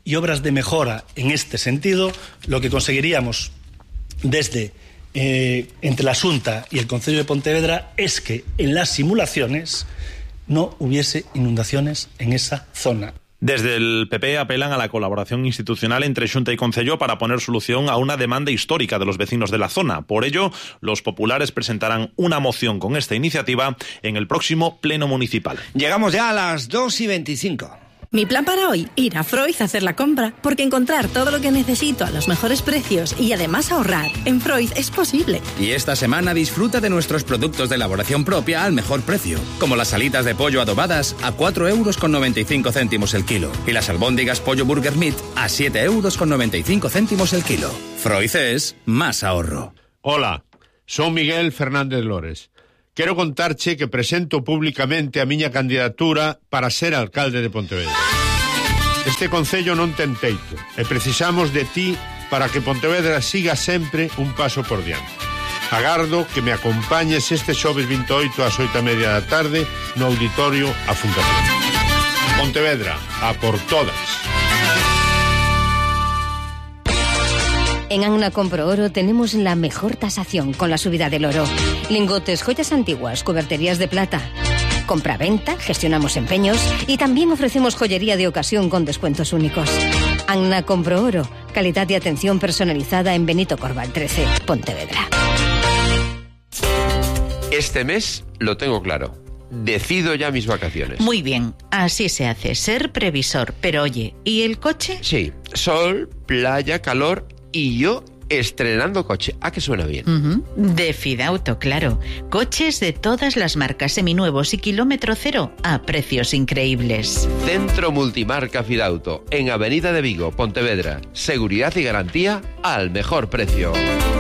y obras de mejora en este sentido, lo que conseguiríamos desde eh, entre la Xunta y el Concello de Pontevedra es que en las simulaciones no hubiese inundaciones en esa zona. Desde el P P apelan a la colaboración institucional entre Xunta y Concello para poner solución a una demanda histórica de los vecinos de la zona. Por ello, los populares presentarán una moción con esta iniciativa en el próximo Pleno Municipal. Llegamos ya a las dos y veinticinco. Mi plan para hoy, ir a Freud a hacer la compra, porque encontrar todo lo que necesito a los mejores precios y además ahorrar en Freud es posible. Y esta semana disfruta de nuestros productos de elaboración propia al mejor precio, como las alitas de pollo adobadas a cuatro euros con noventa y cinco céntimos el kilo y las albóndigas pollo burger meat a siete euros con noventa y cinco céntimos el kilo. Freud es más ahorro. Hola, son Miguel Fernández Lores. Quero contarche que presento públicamente a miña candidatura para ser alcalde de Pontevedra. Este concello non ten teito e precisamos de ti para que Pontevedra siga sempre un paso por diante. Agardo que me acompañes este xoves veintiocho ás oito e media da tarde no auditorio A Fundación. Pontevedra, a por todas. En Anna Compro Oro tenemos la mejor tasación con la subida del oro. Lingotes, joyas antiguas, cuberterías de plata. Compra-venta, gestionamos empeños y también ofrecemos joyería de ocasión con descuentos únicos. Anna Compro Oro, calidad y atención personalizada en Benito Corval trece, Pontevedra. Este mes lo tengo claro. Decido ya mis vacaciones. Muy bien, así se hace, ser previsor. Pero oye, ¿y el coche? Sí, sol, playa, calor y yo estrenando coche. ¿A que suena bien? Uh-huh. De Fidauto, claro. Coches de todas las marcas, seminuevos y kilómetro cero a precios increíbles. Centro Multimarca Fidauto, en Avenida de Vigo, Pontevedra. Seguridad y garantía al mejor precio.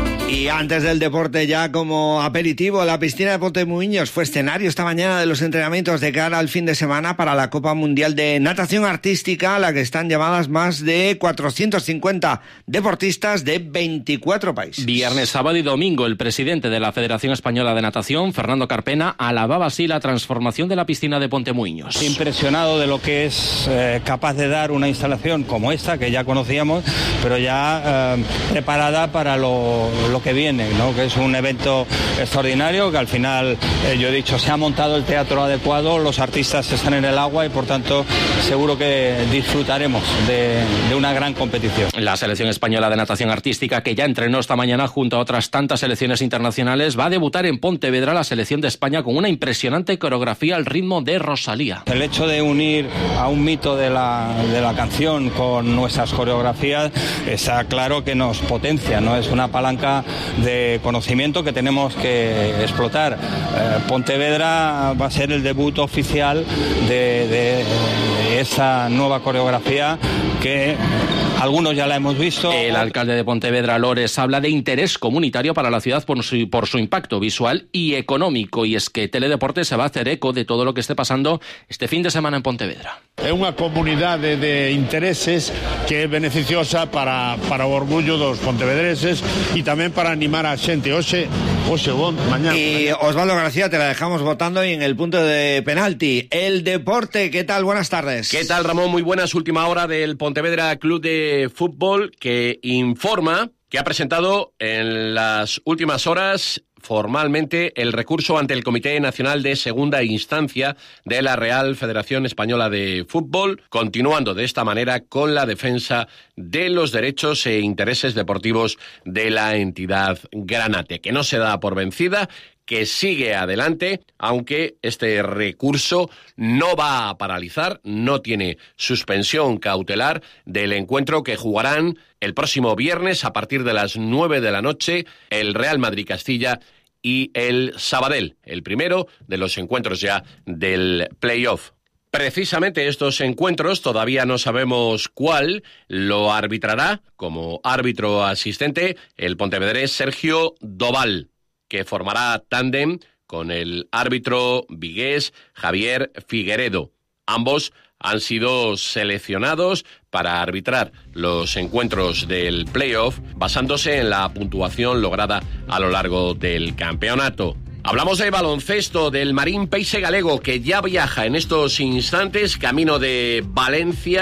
Y antes del deporte, ya como aperitivo, la piscina de Pontemuiños fue escenario esta mañana de los entrenamientos de cara al fin de semana para la Copa Mundial de Natación Artística, a la que están llamadas más de cuatrocientos cincuenta deportistas de veinticuatro países. Viernes, sábado y domingo, el presidente de la Federación Española de Natación, Fernando Carpena, alababa así la transformación de la piscina de Pontemuiños. Impresionado de lo que es eh, capaz de dar una instalación como esta, que ya conocíamos, pero ya eh, preparada para lo, lo que viene, ¿no? Que es un evento extraordinario, que al final, eh, yo he dicho, se ha montado el teatro adecuado, los artistas están en el agua y por tanto seguro que disfrutaremos de, de una gran competición. La selección española de natación artística, que ya entrenó esta mañana junto a otras tantas selecciones internacionales, va a debutar en Pontevedra la selección de España con una impresionante coreografía al ritmo de Rosalía. El hecho de unir a un mito de la, de la canción con nuestras coreografías está claro que nos potencia, ¿no? Es una palanca de conocimiento que tenemos que explotar. Eh, Pontevedra va a ser el debut oficial de, de, de esa nueva coreografía que algunos ya la hemos visto. El alcalde de Pontevedra, Lores, habla de interés comunitario para la ciudad por su, por su impacto visual y económico, y es que Teledeporte se va a hacer eco de todo lo que esté pasando este fin de semana en Pontevedra. É unha comunidade de intereses que é beneficiosa para, para o orgullo dos pontevedreses e tamén para animar a xente. Hoxe, hoxe, bon, mañana. Y Osvaldo García, te la dejamos votando y en el punto de penalti. El deporte, ¿qué tal? Buenas tardes. ¿Qué tal, Ramón? Muy buenas. Última hora del Pontevedra Club de Fútbol, que informa que ha presentado en las últimas horas formalmente el recurso ante el Comité Nacional de Segunda Instancia de la Real Federación Española de Fútbol, continuando de esta manera con la defensa de los derechos e intereses deportivos de la entidad granate, que no se da por vencida, que sigue adelante, aunque este recurso no va a paralizar, no tiene suspensión cautelar del encuentro que jugarán el próximo viernes a partir de las nueve de la noche el Real Madrid-Castilla y el Sabadell, el primero de los encuentros ya del playoff. Precisamente estos encuentros, todavía no sabemos cuál, lo arbitrará como árbitro asistente el pontevedrés Sergio Doval, que formará tándem con el árbitro vigués Javier Figueredo. Ambos han sido seleccionados para arbitrar los encuentros del playoff basándose en la puntuación lograda a lo largo del campeonato. Hablamos de baloncesto, del Marín Peixe Galego, que ya viaja en estos instantes camino de Valencia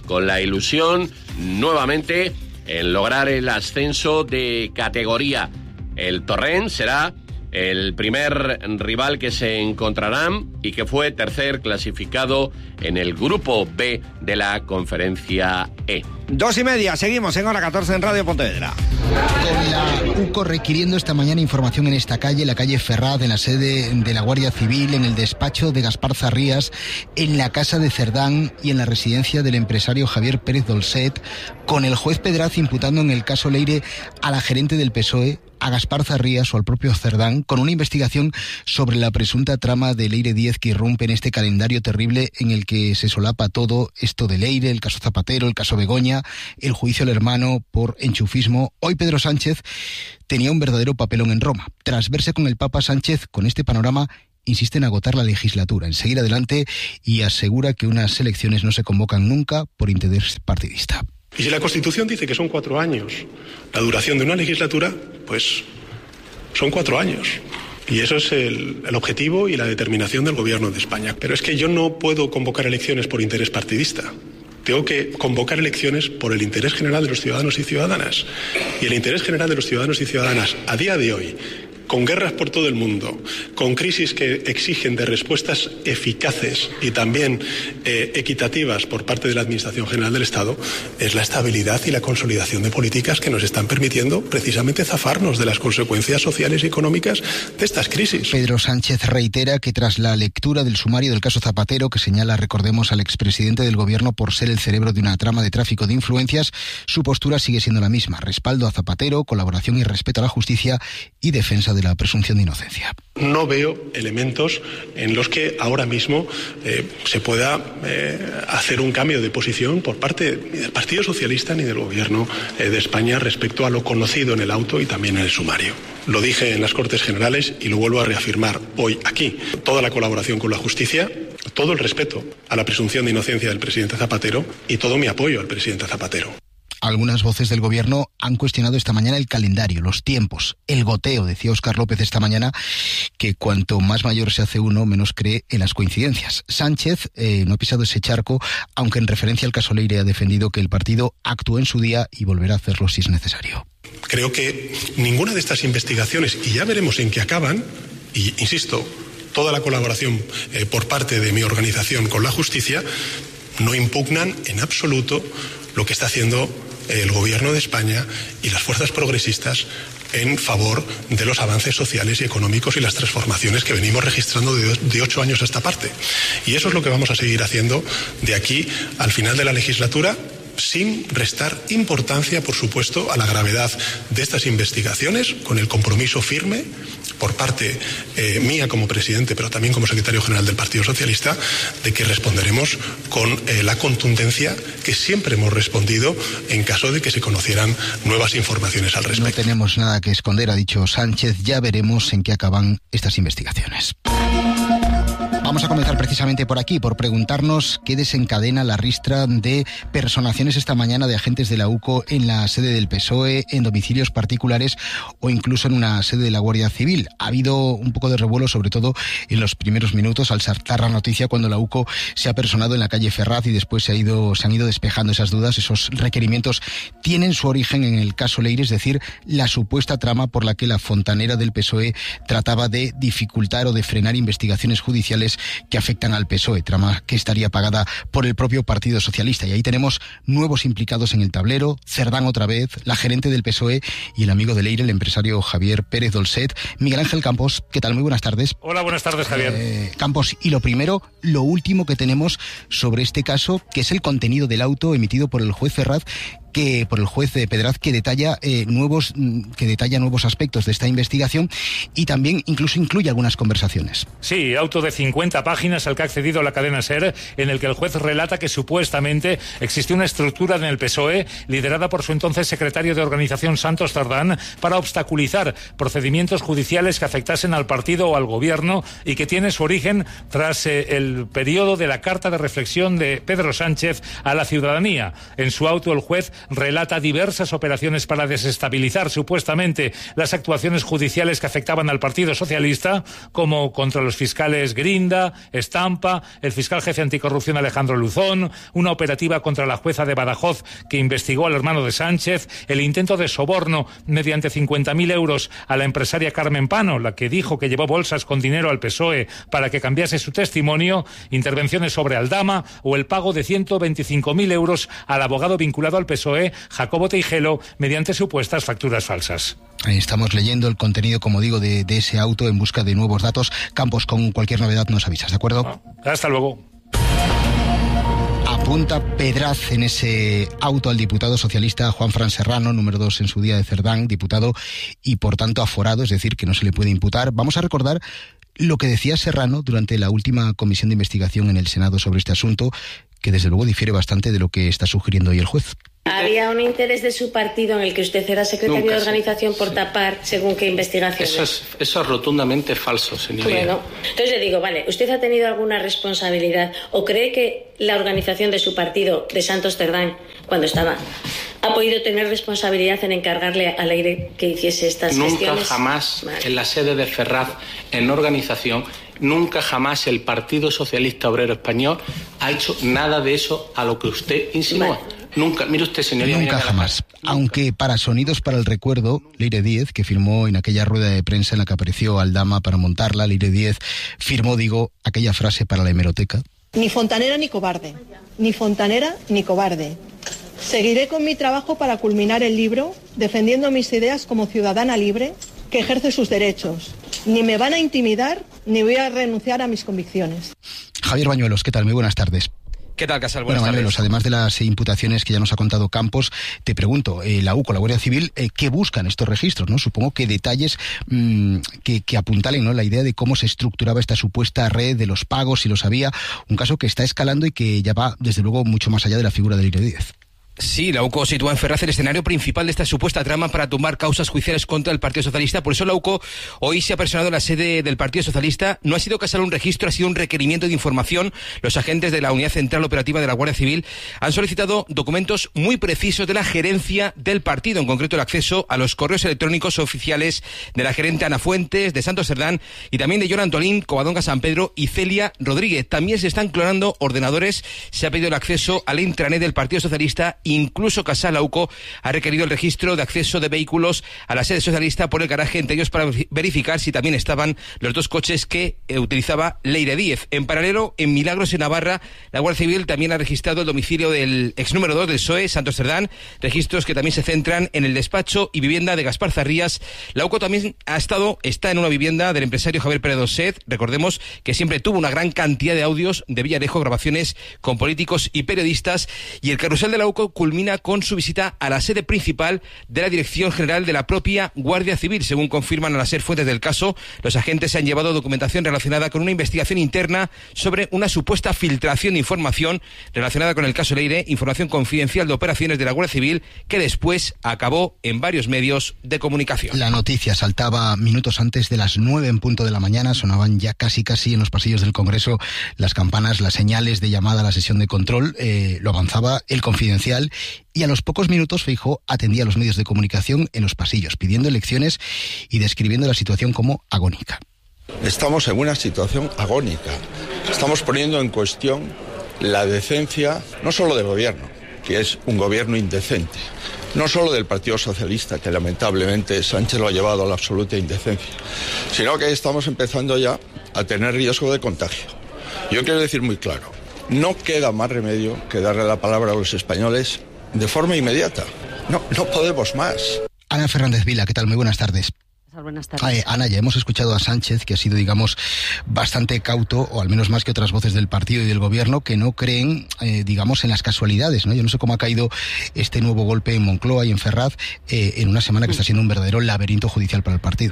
con la ilusión nuevamente en lograr el ascenso de categoría. El Torrent será el primer rival que se encontrarán y que fue tercer clasificado en el grupo B de la Conferencia E. Dos y media, seguimos en hora catorce en Radio Pontevedra. Con la U C O requiriendo esta mañana información en esta calle, la calle Ferraz, en la sede de la Guardia Civil, en el despacho de Gaspar Zarrías, en la casa de Cerdán y en la residencia del empresario Javier Pérez Dolcet, con el juez Pedraz imputando en el caso Leire a la gerente del P S O E, a Gaspar Zarrías o al propio Cerdán, con una investigación sobre la presunta trama de Leire Díez que irrumpe en este calendario terrible en el que se solapa todo esto de Leire, el caso Zapatero, el caso Begoña, el juicio al hermano por enchufismo. Hoy Pedro Sánchez tenía un verdadero papelón en Roma. Tras verse con el Papa, Sánchez, con este panorama, insiste en agotar la legislatura, en seguir adelante, y asegura que unas elecciones no se convocan nunca por interés partidista. Y si la Constitución dice que son cuatro años la duración de una legislatura, pues son cuatro años. Y eso es el, el objetivo y la determinación del Gobierno de España. Pero es que yo no puedo convocar elecciones por interés partidista. Tengo que convocar elecciones por el interés general de los ciudadanos y ciudadanas. Y el interés general de los ciudadanos y ciudadanas a día de hoy, con guerras por todo el mundo, con crisis que exigen de respuestas eficaces y también eh, equitativas por parte de la Administración General del Estado, es la estabilidad y la consolidación de políticas que nos están permitiendo precisamente zafarnos de las consecuencias sociales y económicas de estas crisis. Pedro Sánchez reitera que tras la lectura del sumario del caso Zapatero, que señala, recordemos, al expresidente del Gobierno por ser el cerebro de una trama de tráfico de influencias, su postura sigue siendo la misma: respaldo a Zapatero, colaboración y respeto a la justicia y defensa de la presunción de inocencia. No veo elementos en los que ahora mismo eh, se pueda eh, hacer un cambio de posición por parte ni del Partido Socialista ni del Gobierno eh, de España respecto a lo conocido en el auto y también en el sumario. Lo dije en las Cortes Generales y lo vuelvo a reafirmar hoy aquí. Toda la colaboración con la justicia, todo el respeto a la presunción de inocencia del presidente Zapatero y todo mi apoyo al presidente Zapatero. Algunas voces del Gobierno han cuestionado esta mañana el calendario, los tiempos, el goteo. Decía Óscar López esta mañana que cuanto más mayor se hace uno, menos cree en las coincidencias. Sánchez eh, no ha pisado ese charco, aunque en referencia al caso Leire ha defendido que el partido actuó en su día y volverá a hacerlo si es necesario. Creo que ninguna de estas investigaciones, y ya veremos en qué acaban, y insisto, toda la colaboración eh, por parte de mi organización con la justicia, no impugnan en absoluto lo que está haciendo el Gobierno de España y las fuerzas progresistas en favor de los avances sociales y económicos y las transformaciones que venimos registrando de, de ocho años a esta parte. Y eso es lo que vamos a seguir haciendo de aquí al final de la legislatura, sin restar importancia, por supuesto, a la gravedad de estas investigaciones, con el compromiso firme por parte eh, mía como presidente, pero también como secretario general del Partido Socialista, de que responderemos con eh, la contundencia que siempre hemos respondido en caso de que se conocieran nuevas informaciones al respecto. No tenemos nada que esconder, ha dicho Sánchez. Ya veremos en qué acaban estas investigaciones. Vamos a comenzar precisamente por aquí, por preguntarnos qué desencadena la ristra de personaciones esta mañana de agentes de la U C O en la sede del P S O E, en domicilios particulares o incluso en una sede de la Guardia Civil. Ha habido un poco de revuelo, sobre todo en los primeros minutos, al saltar la noticia cuando la U C O se ha personado en la calle Ferraz y después se, ha ido, se han ido despejando esas dudas. Esos requerimientos tienen su origen en el caso Leire, es decir, la supuesta trama por la que la fontanera del P S O E trataba de dificultar o de frenar investigaciones judiciales que afectan al P S O E, trama que estaría pagada por el propio Partido Socialista. Y ahí tenemos nuevos implicados en el tablero: Cerdán otra vez, la gerente del P S O E y el amigo de Leire, el empresario Javier Pérez Dolcet. Miguel Ángel Campos, ¿qué tal? Muy buenas tardes. Hola, buenas tardes, Javier. Eh, Campos, y lo primero, lo último que tenemos sobre este caso, que es el contenido del auto emitido por el juez Ferraz, que por el juez Pedraz, que detalla eh, nuevos que detalla nuevos aspectos de esta investigación y también incluso incluye algunas conversaciones. Sí, auto de cincuenta páginas al que ha accedido la cadena SER, en el que el juez relata que supuestamente existió una estructura en el P S O E liderada por su entonces secretario de Organización, Santos Cerdán, para obstaculizar procedimientos judiciales que afectasen al partido o al gobierno, y que tiene su origen tras eh, el periodo de la carta de reflexión de Pedro Sánchez a la ciudadanía. En su auto el juez relata diversas operaciones para desestabilizar supuestamente las actuaciones judiciales que afectaban al Partido Socialista, como contra los fiscales Grinda, Estampa, el fiscal jefe anticorrupción Alejandro Luzón, una operativa contra la jueza de Badajoz que investigó al hermano de Sánchez, el intento de soborno mediante cincuenta mil euros a la empresaria Carmen Pano, la que dijo que llevó bolsas con dinero al P S O E para que cambiase su testimonio, intervenciones sobre Aldama o el pago de ciento veinticinco mil euros al abogado vinculado al P S O E, Jacobo Teijelo, mediante supuestas facturas falsas. Ahí estamos leyendo el contenido, como digo, de, de ese auto en busca de nuevos datos. Campos, con cualquier novedad nos avisas, ¿de acuerdo? Ah, hasta luego. Apunta pedraz en ese auto al diputado socialista Juanfran Serrano, número dos en su día de Cerdán, diputado y por tanto aforado, es decir, que no se le puede imputar. Vamos a recordar lo que decía Serrano durante la última comisión de investigación en el Senado sobre este asunto, que desde luego difiere bastante de lo que está sugiriendo hoy el juez. ¿Había un interés de su partido en el que usted era secretario Nunca, de organización sí. por tapar según qué investigación? Eso es, eso es rotundamente falso, señoría. Bueno, entonces le digo, vale, ¿usted ha tenido alguna responsabilidad o cree que la organización de su partido, de Santos Cerdán, cuando estaba, ha podido tener responsabilidad en encargarle al aire que hiciese estas Nunca gestiones? Nunca jamás vale. En la sede de Ferraz, en organización, nunca jamás el Partido Socialista Obrero Español ha hecho nada de eso a lo que usted insinúa. Vale. Nunca, mire usted, señoría. Nunca jamás. Nunca. Aunque para Sonidos para el Recuerdo, Leire Díez, que firmó en aquella rueda de prensa en la que apareció Aldama para montarla, Leire Díez firmó, digo, aquella frase para la hemeroteca. Ni fontanera ni cobarde. Ni fontanera ni cobarde. Seguiré con mi trabajo para culminar el libro, defendiendo mis ideas como ciudadana libre que ejerce sus derechos. Ni me van a intimidar, ni voy a renunciar a mis convicciones. Javier Bañuelos, ¿qué tal? Muy buenas tardes. ¿Qué tal, Casal? Buenas bueno, Bañuelos, tardes. Además de las imputaciones que ya nos ha contado Campos, te pregunto, eh, la U C O, la Guardia Civil, eh, ¿qué buscan estos registros? ¿No? Supongo que detalles mmm, que, que apuntalen, ¿no?, la idea de cómo se estructuraba esta supuesta red de los pagos, si los había, un caso que está escalando y que ya va, desde luego, mucho más allá de la figura de Leire Díez. Sí, la U C O sitúa en Ferraz el escenario principal de esta supuesta trama para tumbar causas judiciales contra el Partido Socialista. Por eso la U C O hoy se ha personado en la sede del Partido Socialista. No ha sido Casal un registro, ha sido un requerimiento de información. Los agentes de la Unidad Central Operativa de la Guardia Civil han solicitado documentos muy precisos de la gerencia del partido, en concreto el acceso a los correos electrónicos oficiales de la gerente Ana Fuentes, de Santos Cerdán y también de Joan Antolín, Covadonga San Pedro y Celia Rodríguez. También se están clonando ordenadores. Se ha pedido el acceso al intranet del Partido Socialista. Incluso Casal, la U C O ha requerido el registro de acceso de vehículos a la sede socialista por el garaje, entre ellos para verificar si también estaban los dos coches que eh, utilizaba Leire Díez. En paralelo, en Milagros, en Navarra, la Guardia Civil también ha registrado el domicilio del ex número dos del P S O E, Santos Cerdán, registros que también se centran en el despacho y vivienda de Gaspar Zarrías. La U C O también ha estado, está en una vivienda del empresario Javier Pérez Doset. Recordemos que siempre tuvo una gran cantidad de audios de Villarejo, grabaciones con políticos y periodistas, y el carrusel de la U C O culmina con su visita a la sede principal de la Dirección General de la propia Guardia Civil. Según confirman a las fuentes del caso, los agentes se han llevado documentación relacionada con una investigación interna sobre una supuesta filtración de información relacionada con el caso Leire, información confidencial de operaciones de la Guardia Civil que después acabó en varios medios de comunicación. La noticia saltaba minutos antes de las nueve en punto de la mañana, sonaban ya casi casi en los pasillos del Congreso las campanas, las señales de llamada a la sesión de control, eh, lo avanzaba el Confidencial. Y a los pocos minutos Feijóo atendía a los medios de comunicación en los pasillos, pidiendo elecciones y describiendo la situación como agónica. Estamos en una situación agónica. Estamos poniendo en cuestión la decencia, no solo del gobierno, que es un gobierno indecente, no solo del Partido Socialista, que lamentablemente Sánchez lo ha llevado a la absoluta indecencia, sino que estamos empezando ya a tener riesgo de contagio. Yo quiero decir muy claro, no queda más remedio que darle la palabra a los españoles de forma inmediata. No, no podemos más. Ana Fernández Vila, ¿qué tal? Muy buenas tardes. Buenas tardes. Eh, Ana, ya hemos escuchado a Sánchez, que ha sido, digamos, bastante cauto, o al menos más que otras voces del partido y del gobierno, que no creen, eh, digamos, en las casualidades, ¿no? Yo no sé cómo ha caído este nuevo golpe en Moncloa y en Ferraz, eh, en una semana que está siendo un verdadero laberinto judicial para el partido.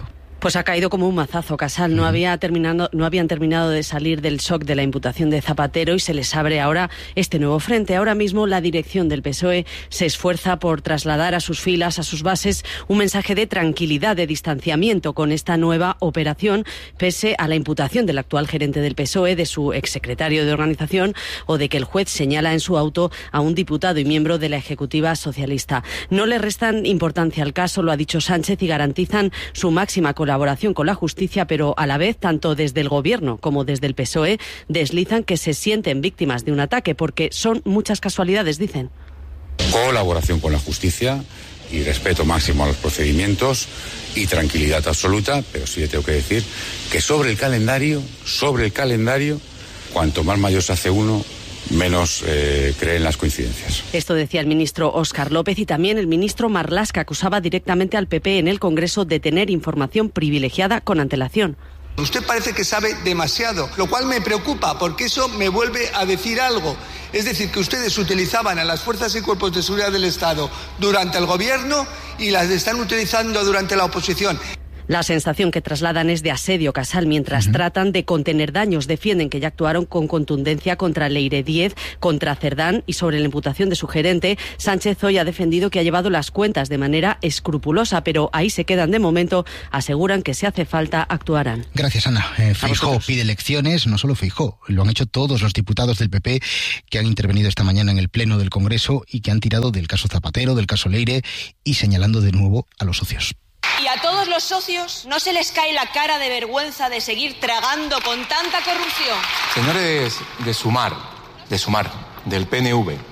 Pues ha caído como un mazazo, Casal. No, había terminado, no habían terminado de salir del shock de la imputación de Zapatero y se les abre ahora este nuevo frente. Ahora mismo la dirección del P S O E se esfuerza por trasladar a sus filas, a sus bases, un mensaje de tranquilidad, de distanciamiento con esta nueva operación, pese a la imputación del actual gerente del P S O E, de su exsecretario de organización, o de que el juez señala en su auto a un diputado y miembro de la Ejecutiva socialista. No le restan importancia al caso, lo ha dicho Sánchez, y garantizan su máxima colaboración colaboración con la justicia, pero a la vez, tanto desde el Gobierno como desde el P S O E, deslizan que se sienten víctimas de un ataque, porque son muchas casualidades, dicen. Colaboración con la justicia y respeto máximo a los procedimientos y tranquilidad absoluta, pero sí le tengo que decir que sobre el calendario, sobre el calendario, cuanto más mayor se hace uno, menos eh, creen las coincidencias. Esto decía el ministro Óscar López, y también el ministro Marlaska acusaba directamente al P P en el Congreso de tener información privilegiada con antelación. Usted parece que sabe demasiado, lo cual me preocupa porque eso me vuelve a decir algo. Es decir, que ustedes utilizaban a las fuerzas y cuerpos de seguridad del Estado durante el gobierno y las están utilizando durante la oposición. La sensación que trasladan es de asedio, Casal, mientras uh-huh. tratan de contener daños. Defienden que ya actuaron con contundencia contra Leire Díez, contra Cerdán, y sobre la imputación de su gerente, Sánchez hoy ha defendido que ha llevado las cuentas de manera escrupulosa, pero ahí se quedan de momento. Aseguran que si hace falta actuarán. Gracias, Ana. Eh, Feijóo pide elecciones, no solo Feijóo, lo han hecho todos los diputados del P P que han intervenido esta mañana en el Pleno del Congreso y que han tirado del caso Zapatero, del caso Leire, y señalando de nuevo a los socios. Y a todos los socios no se les cae la cara de vergüenza de seguir tragando con tanta corrupción. Señores de Sumar, de Sumar, del P N V,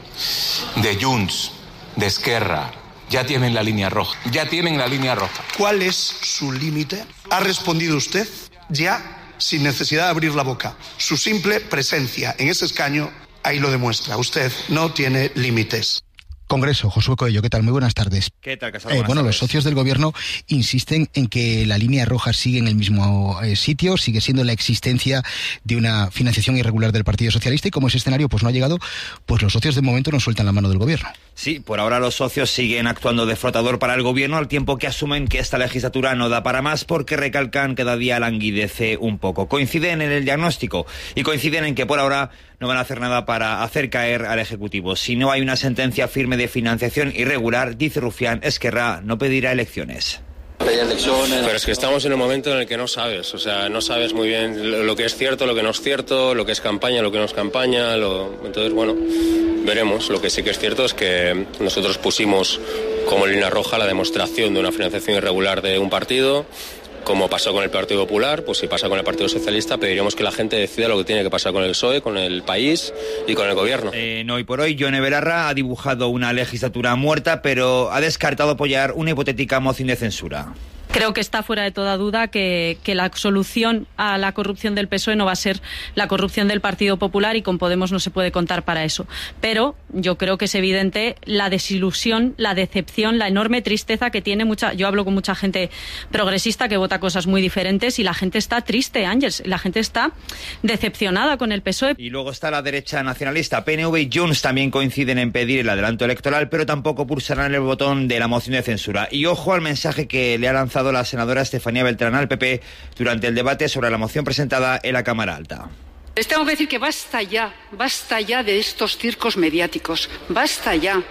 de Junts, de Esquerra, ya tienen la línea roja, ya tienen la línea roja. ¿Cuál es su límite? Ha respondido usted ya sin necesidad de abrir la boca. Su simple presencia en ese escaño ahí lo demuestra. Usted no tiene límites. Congreso, Josué Coello, ¿qué tal? Muy buenas tardes. ¿Qué tal, Casado? Eh, bueno, tardes. Los socios del Gobierno insisten en que la línea roja sigue en el mismo eh, sitio, sigue siendo la existencia de una financiación irregular del Partido Socialista, y como ese escenario pues no ha llegado, pues los socios de momento no sueltan la mano del Gobierno. Sí, por ahora los socios siguen actuando de flotador para el Gobierno, al tiempo que asumen que esta legislatura no da para más, porque recalcan que cada día languidece un poco. Coinciden en el diagnóstico y coinciden en que por ahora no van a hacer nada para hacer caer al Ejecutivo. Si no hay una sentencia firme de financiación irregular, dice Rufián, Esquerra no pedirá elecciones. Pero es que estamos en un momento en el que no sabes, o sea, no sabes muy bien lo que es cierto, lo que no es cierto, lo que es campaña, lo que no es campaña, lo... entonces, bueno, veremos. Lo que sí que es cierto es que nosotros pusimos como línea roja la demostración de una financiación irregular de un partido. Como pasó con el Partido Popular, pues si pasa con el Partido Socialista, pediríamos que la gente decida lo que tiene que pasar con el P S O E, con el país y con el Gobierno. Eh, no hoy por hoy, Yone Belarra ha dibujado una legislatura muerta, pero ha descartado apoyar una hipotética moción de censura. Creo que está fuera de toda duda que, que la solución a la corrupción del P S O E no va a ser la corrupción del Partido Popular, y con Podemos no se puede contar para eso. Pero yo creo que es evidente la desilusión, la decepción, la enorme tristeza que tiene mucha... Yo hablo con mucha gente progresista que vota cosas muy diferentes y la gente está triste, Ángels. La gente está decepcionada con el P S O E. Y luego está la derecha nacionalista. P N V y Junts también coinciden en pedir el adelanto electoral, pero tampoco pulsarán el botón de la moción de censura. Y ojo al mensaje que le ha lanzado la senadora Estefanía Beltrán al P P durante el debate sobre la moción presentada en la Cámara Alta. Les tengo que decir que basta ya, basta ya de estos circos mediáticos, basta ya.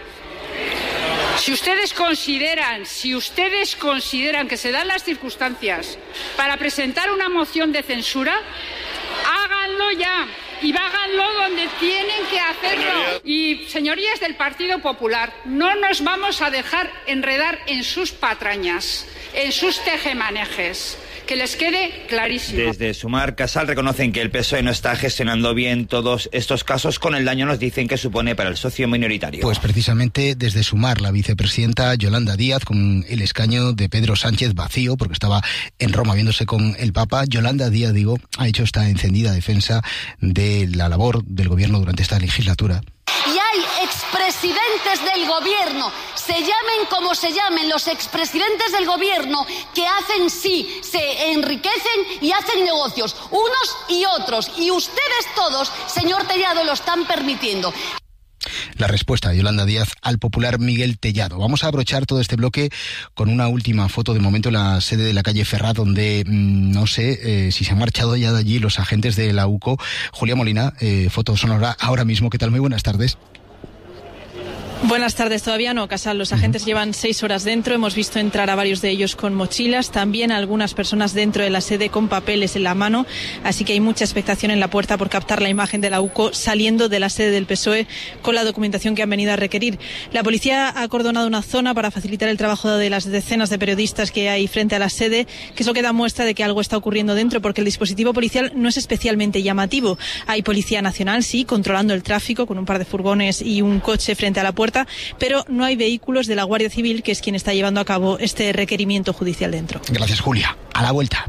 Si ustedes consideran, si ustedes consideran que se dan las circunstancias para presentar una moción de censura, háganlo ya. Y háganlo donde tienen que hacerlo. Y, señorías del Partido Popular, no nos vamos a dejar enredar en sus patrañas, en sus tejemanejes. Que les quede clarísimo. Desde Sumar, Casal reconocen que el P S O E no está gestionando bien todos estos casos, con el daño, nos dicen, que supone para el socio minoritario. Pues precisamente desde Sumar, la vicepresidenta Yolanda Díaz, con el escaño de Pedro Sánchez vacío, porque estaba en Roma viéndose con el Papa, Yolanda Díaz, digo, ha hecho esta encendida defensa de la labor del Gobierno durante esta legislatura. Y hay expresidentes del Gobierno, se llamen como se llamen, los expresidentes del Gobierno, que hacen sí, se enriquecen y hacen negocios, unos y otros. Y ustedes todos, señor Tellado, lo están permitiendo. la respuesta de Yolanda Díaz al popular Miguel Tellado. Vamos a abrochar todo este bloque con una última foto, de momento en la sede de la calle Ferraz, donde mmm, no sé eh, si se han marchado ya de allí los agentes de la U C O. Julia Molina, eh, foto sonora ahora mismo. ¿Qué tal? Muy buenas tardes. Buenas tardes, todavía no, Casal. Los agentes llevan seis horas dentro. Hemos visto entrar a varios de ellos con mochilas, también a algunas personas dentro de la sede con papeles en la mano. Así que hay mucha expectación en la puerta por captar la imagen de la U C O saliendo de la sede del P S O E con la documentación que han venido a requerir. La policía ha acordonado una zona para facilitar el trabajo de las decenas de periodistas que hay frente a la sede, que eso queda muestra de que algo está ocurriendo dentro, porque el dispositivo policial no es especialmente llamativo. Hay Policía Nacional, sí, controlando el tráfico con un par de furgones y un coche frente a la puerta, pero no hay vehículos de la Guardia Civil, que es quien está llevando a cabo este requerimiento judicial dentro. Gracias, Julia. A la vuelta.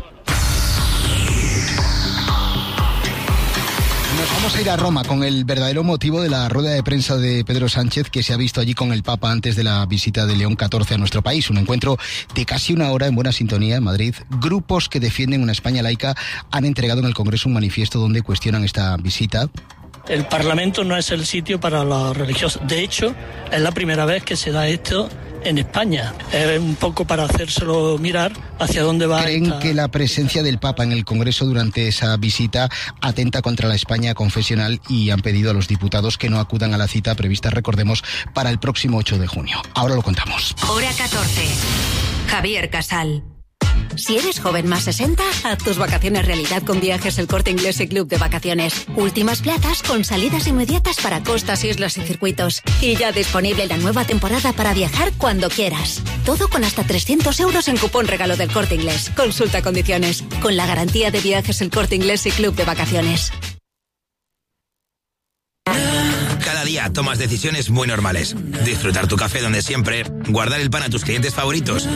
Nos vamos a ir a Roma con el verdadero motivo de la rueda de prensa de Pedro Sánchez, que se ha visto allí con el Papa antes de la visita de León catorce a nuestro país. Un encuentro de casi una hora en buena sintonía en Madrid. Grupos que defienden una España laica han entregado en el Congreso un manifiesto donde cuestionan esta visita. El Parlamento no es el sitio para los religiosos. De hecho, es la primera vez que se da esto en España. Es un poco para hacérselo mirar hacia dónde va. ¿Creen esta... que la presencia del Papa en el Congreso durante esa visita atenta contra la España confesional y han pedido a los diputados que no acudan a la cita prevista, recordemos, para el próximo ocho de junio? Ahora lo contamos. Hora catorce. Javier Casal. Si eres joven más sesenta, haz tus vacaciones realidad con Viajes El Corte Inglés y Club de Vacaciones. Últimas plazas con salidas inmediatas para costas, islas y circuitos. Y ya disponible la nueva temporada para viajar cuando quieras. Todo con hasta trescientos euros en cupón regalo del Corte Inglés. Consulta condiciones. Con la garantía de Viajes El Corte Inglés y Club de Vacaciones. Cada día tomas decisiones muy normales. Disfrutar tu café donde siempre, guardar el pan a tus clientes favoritos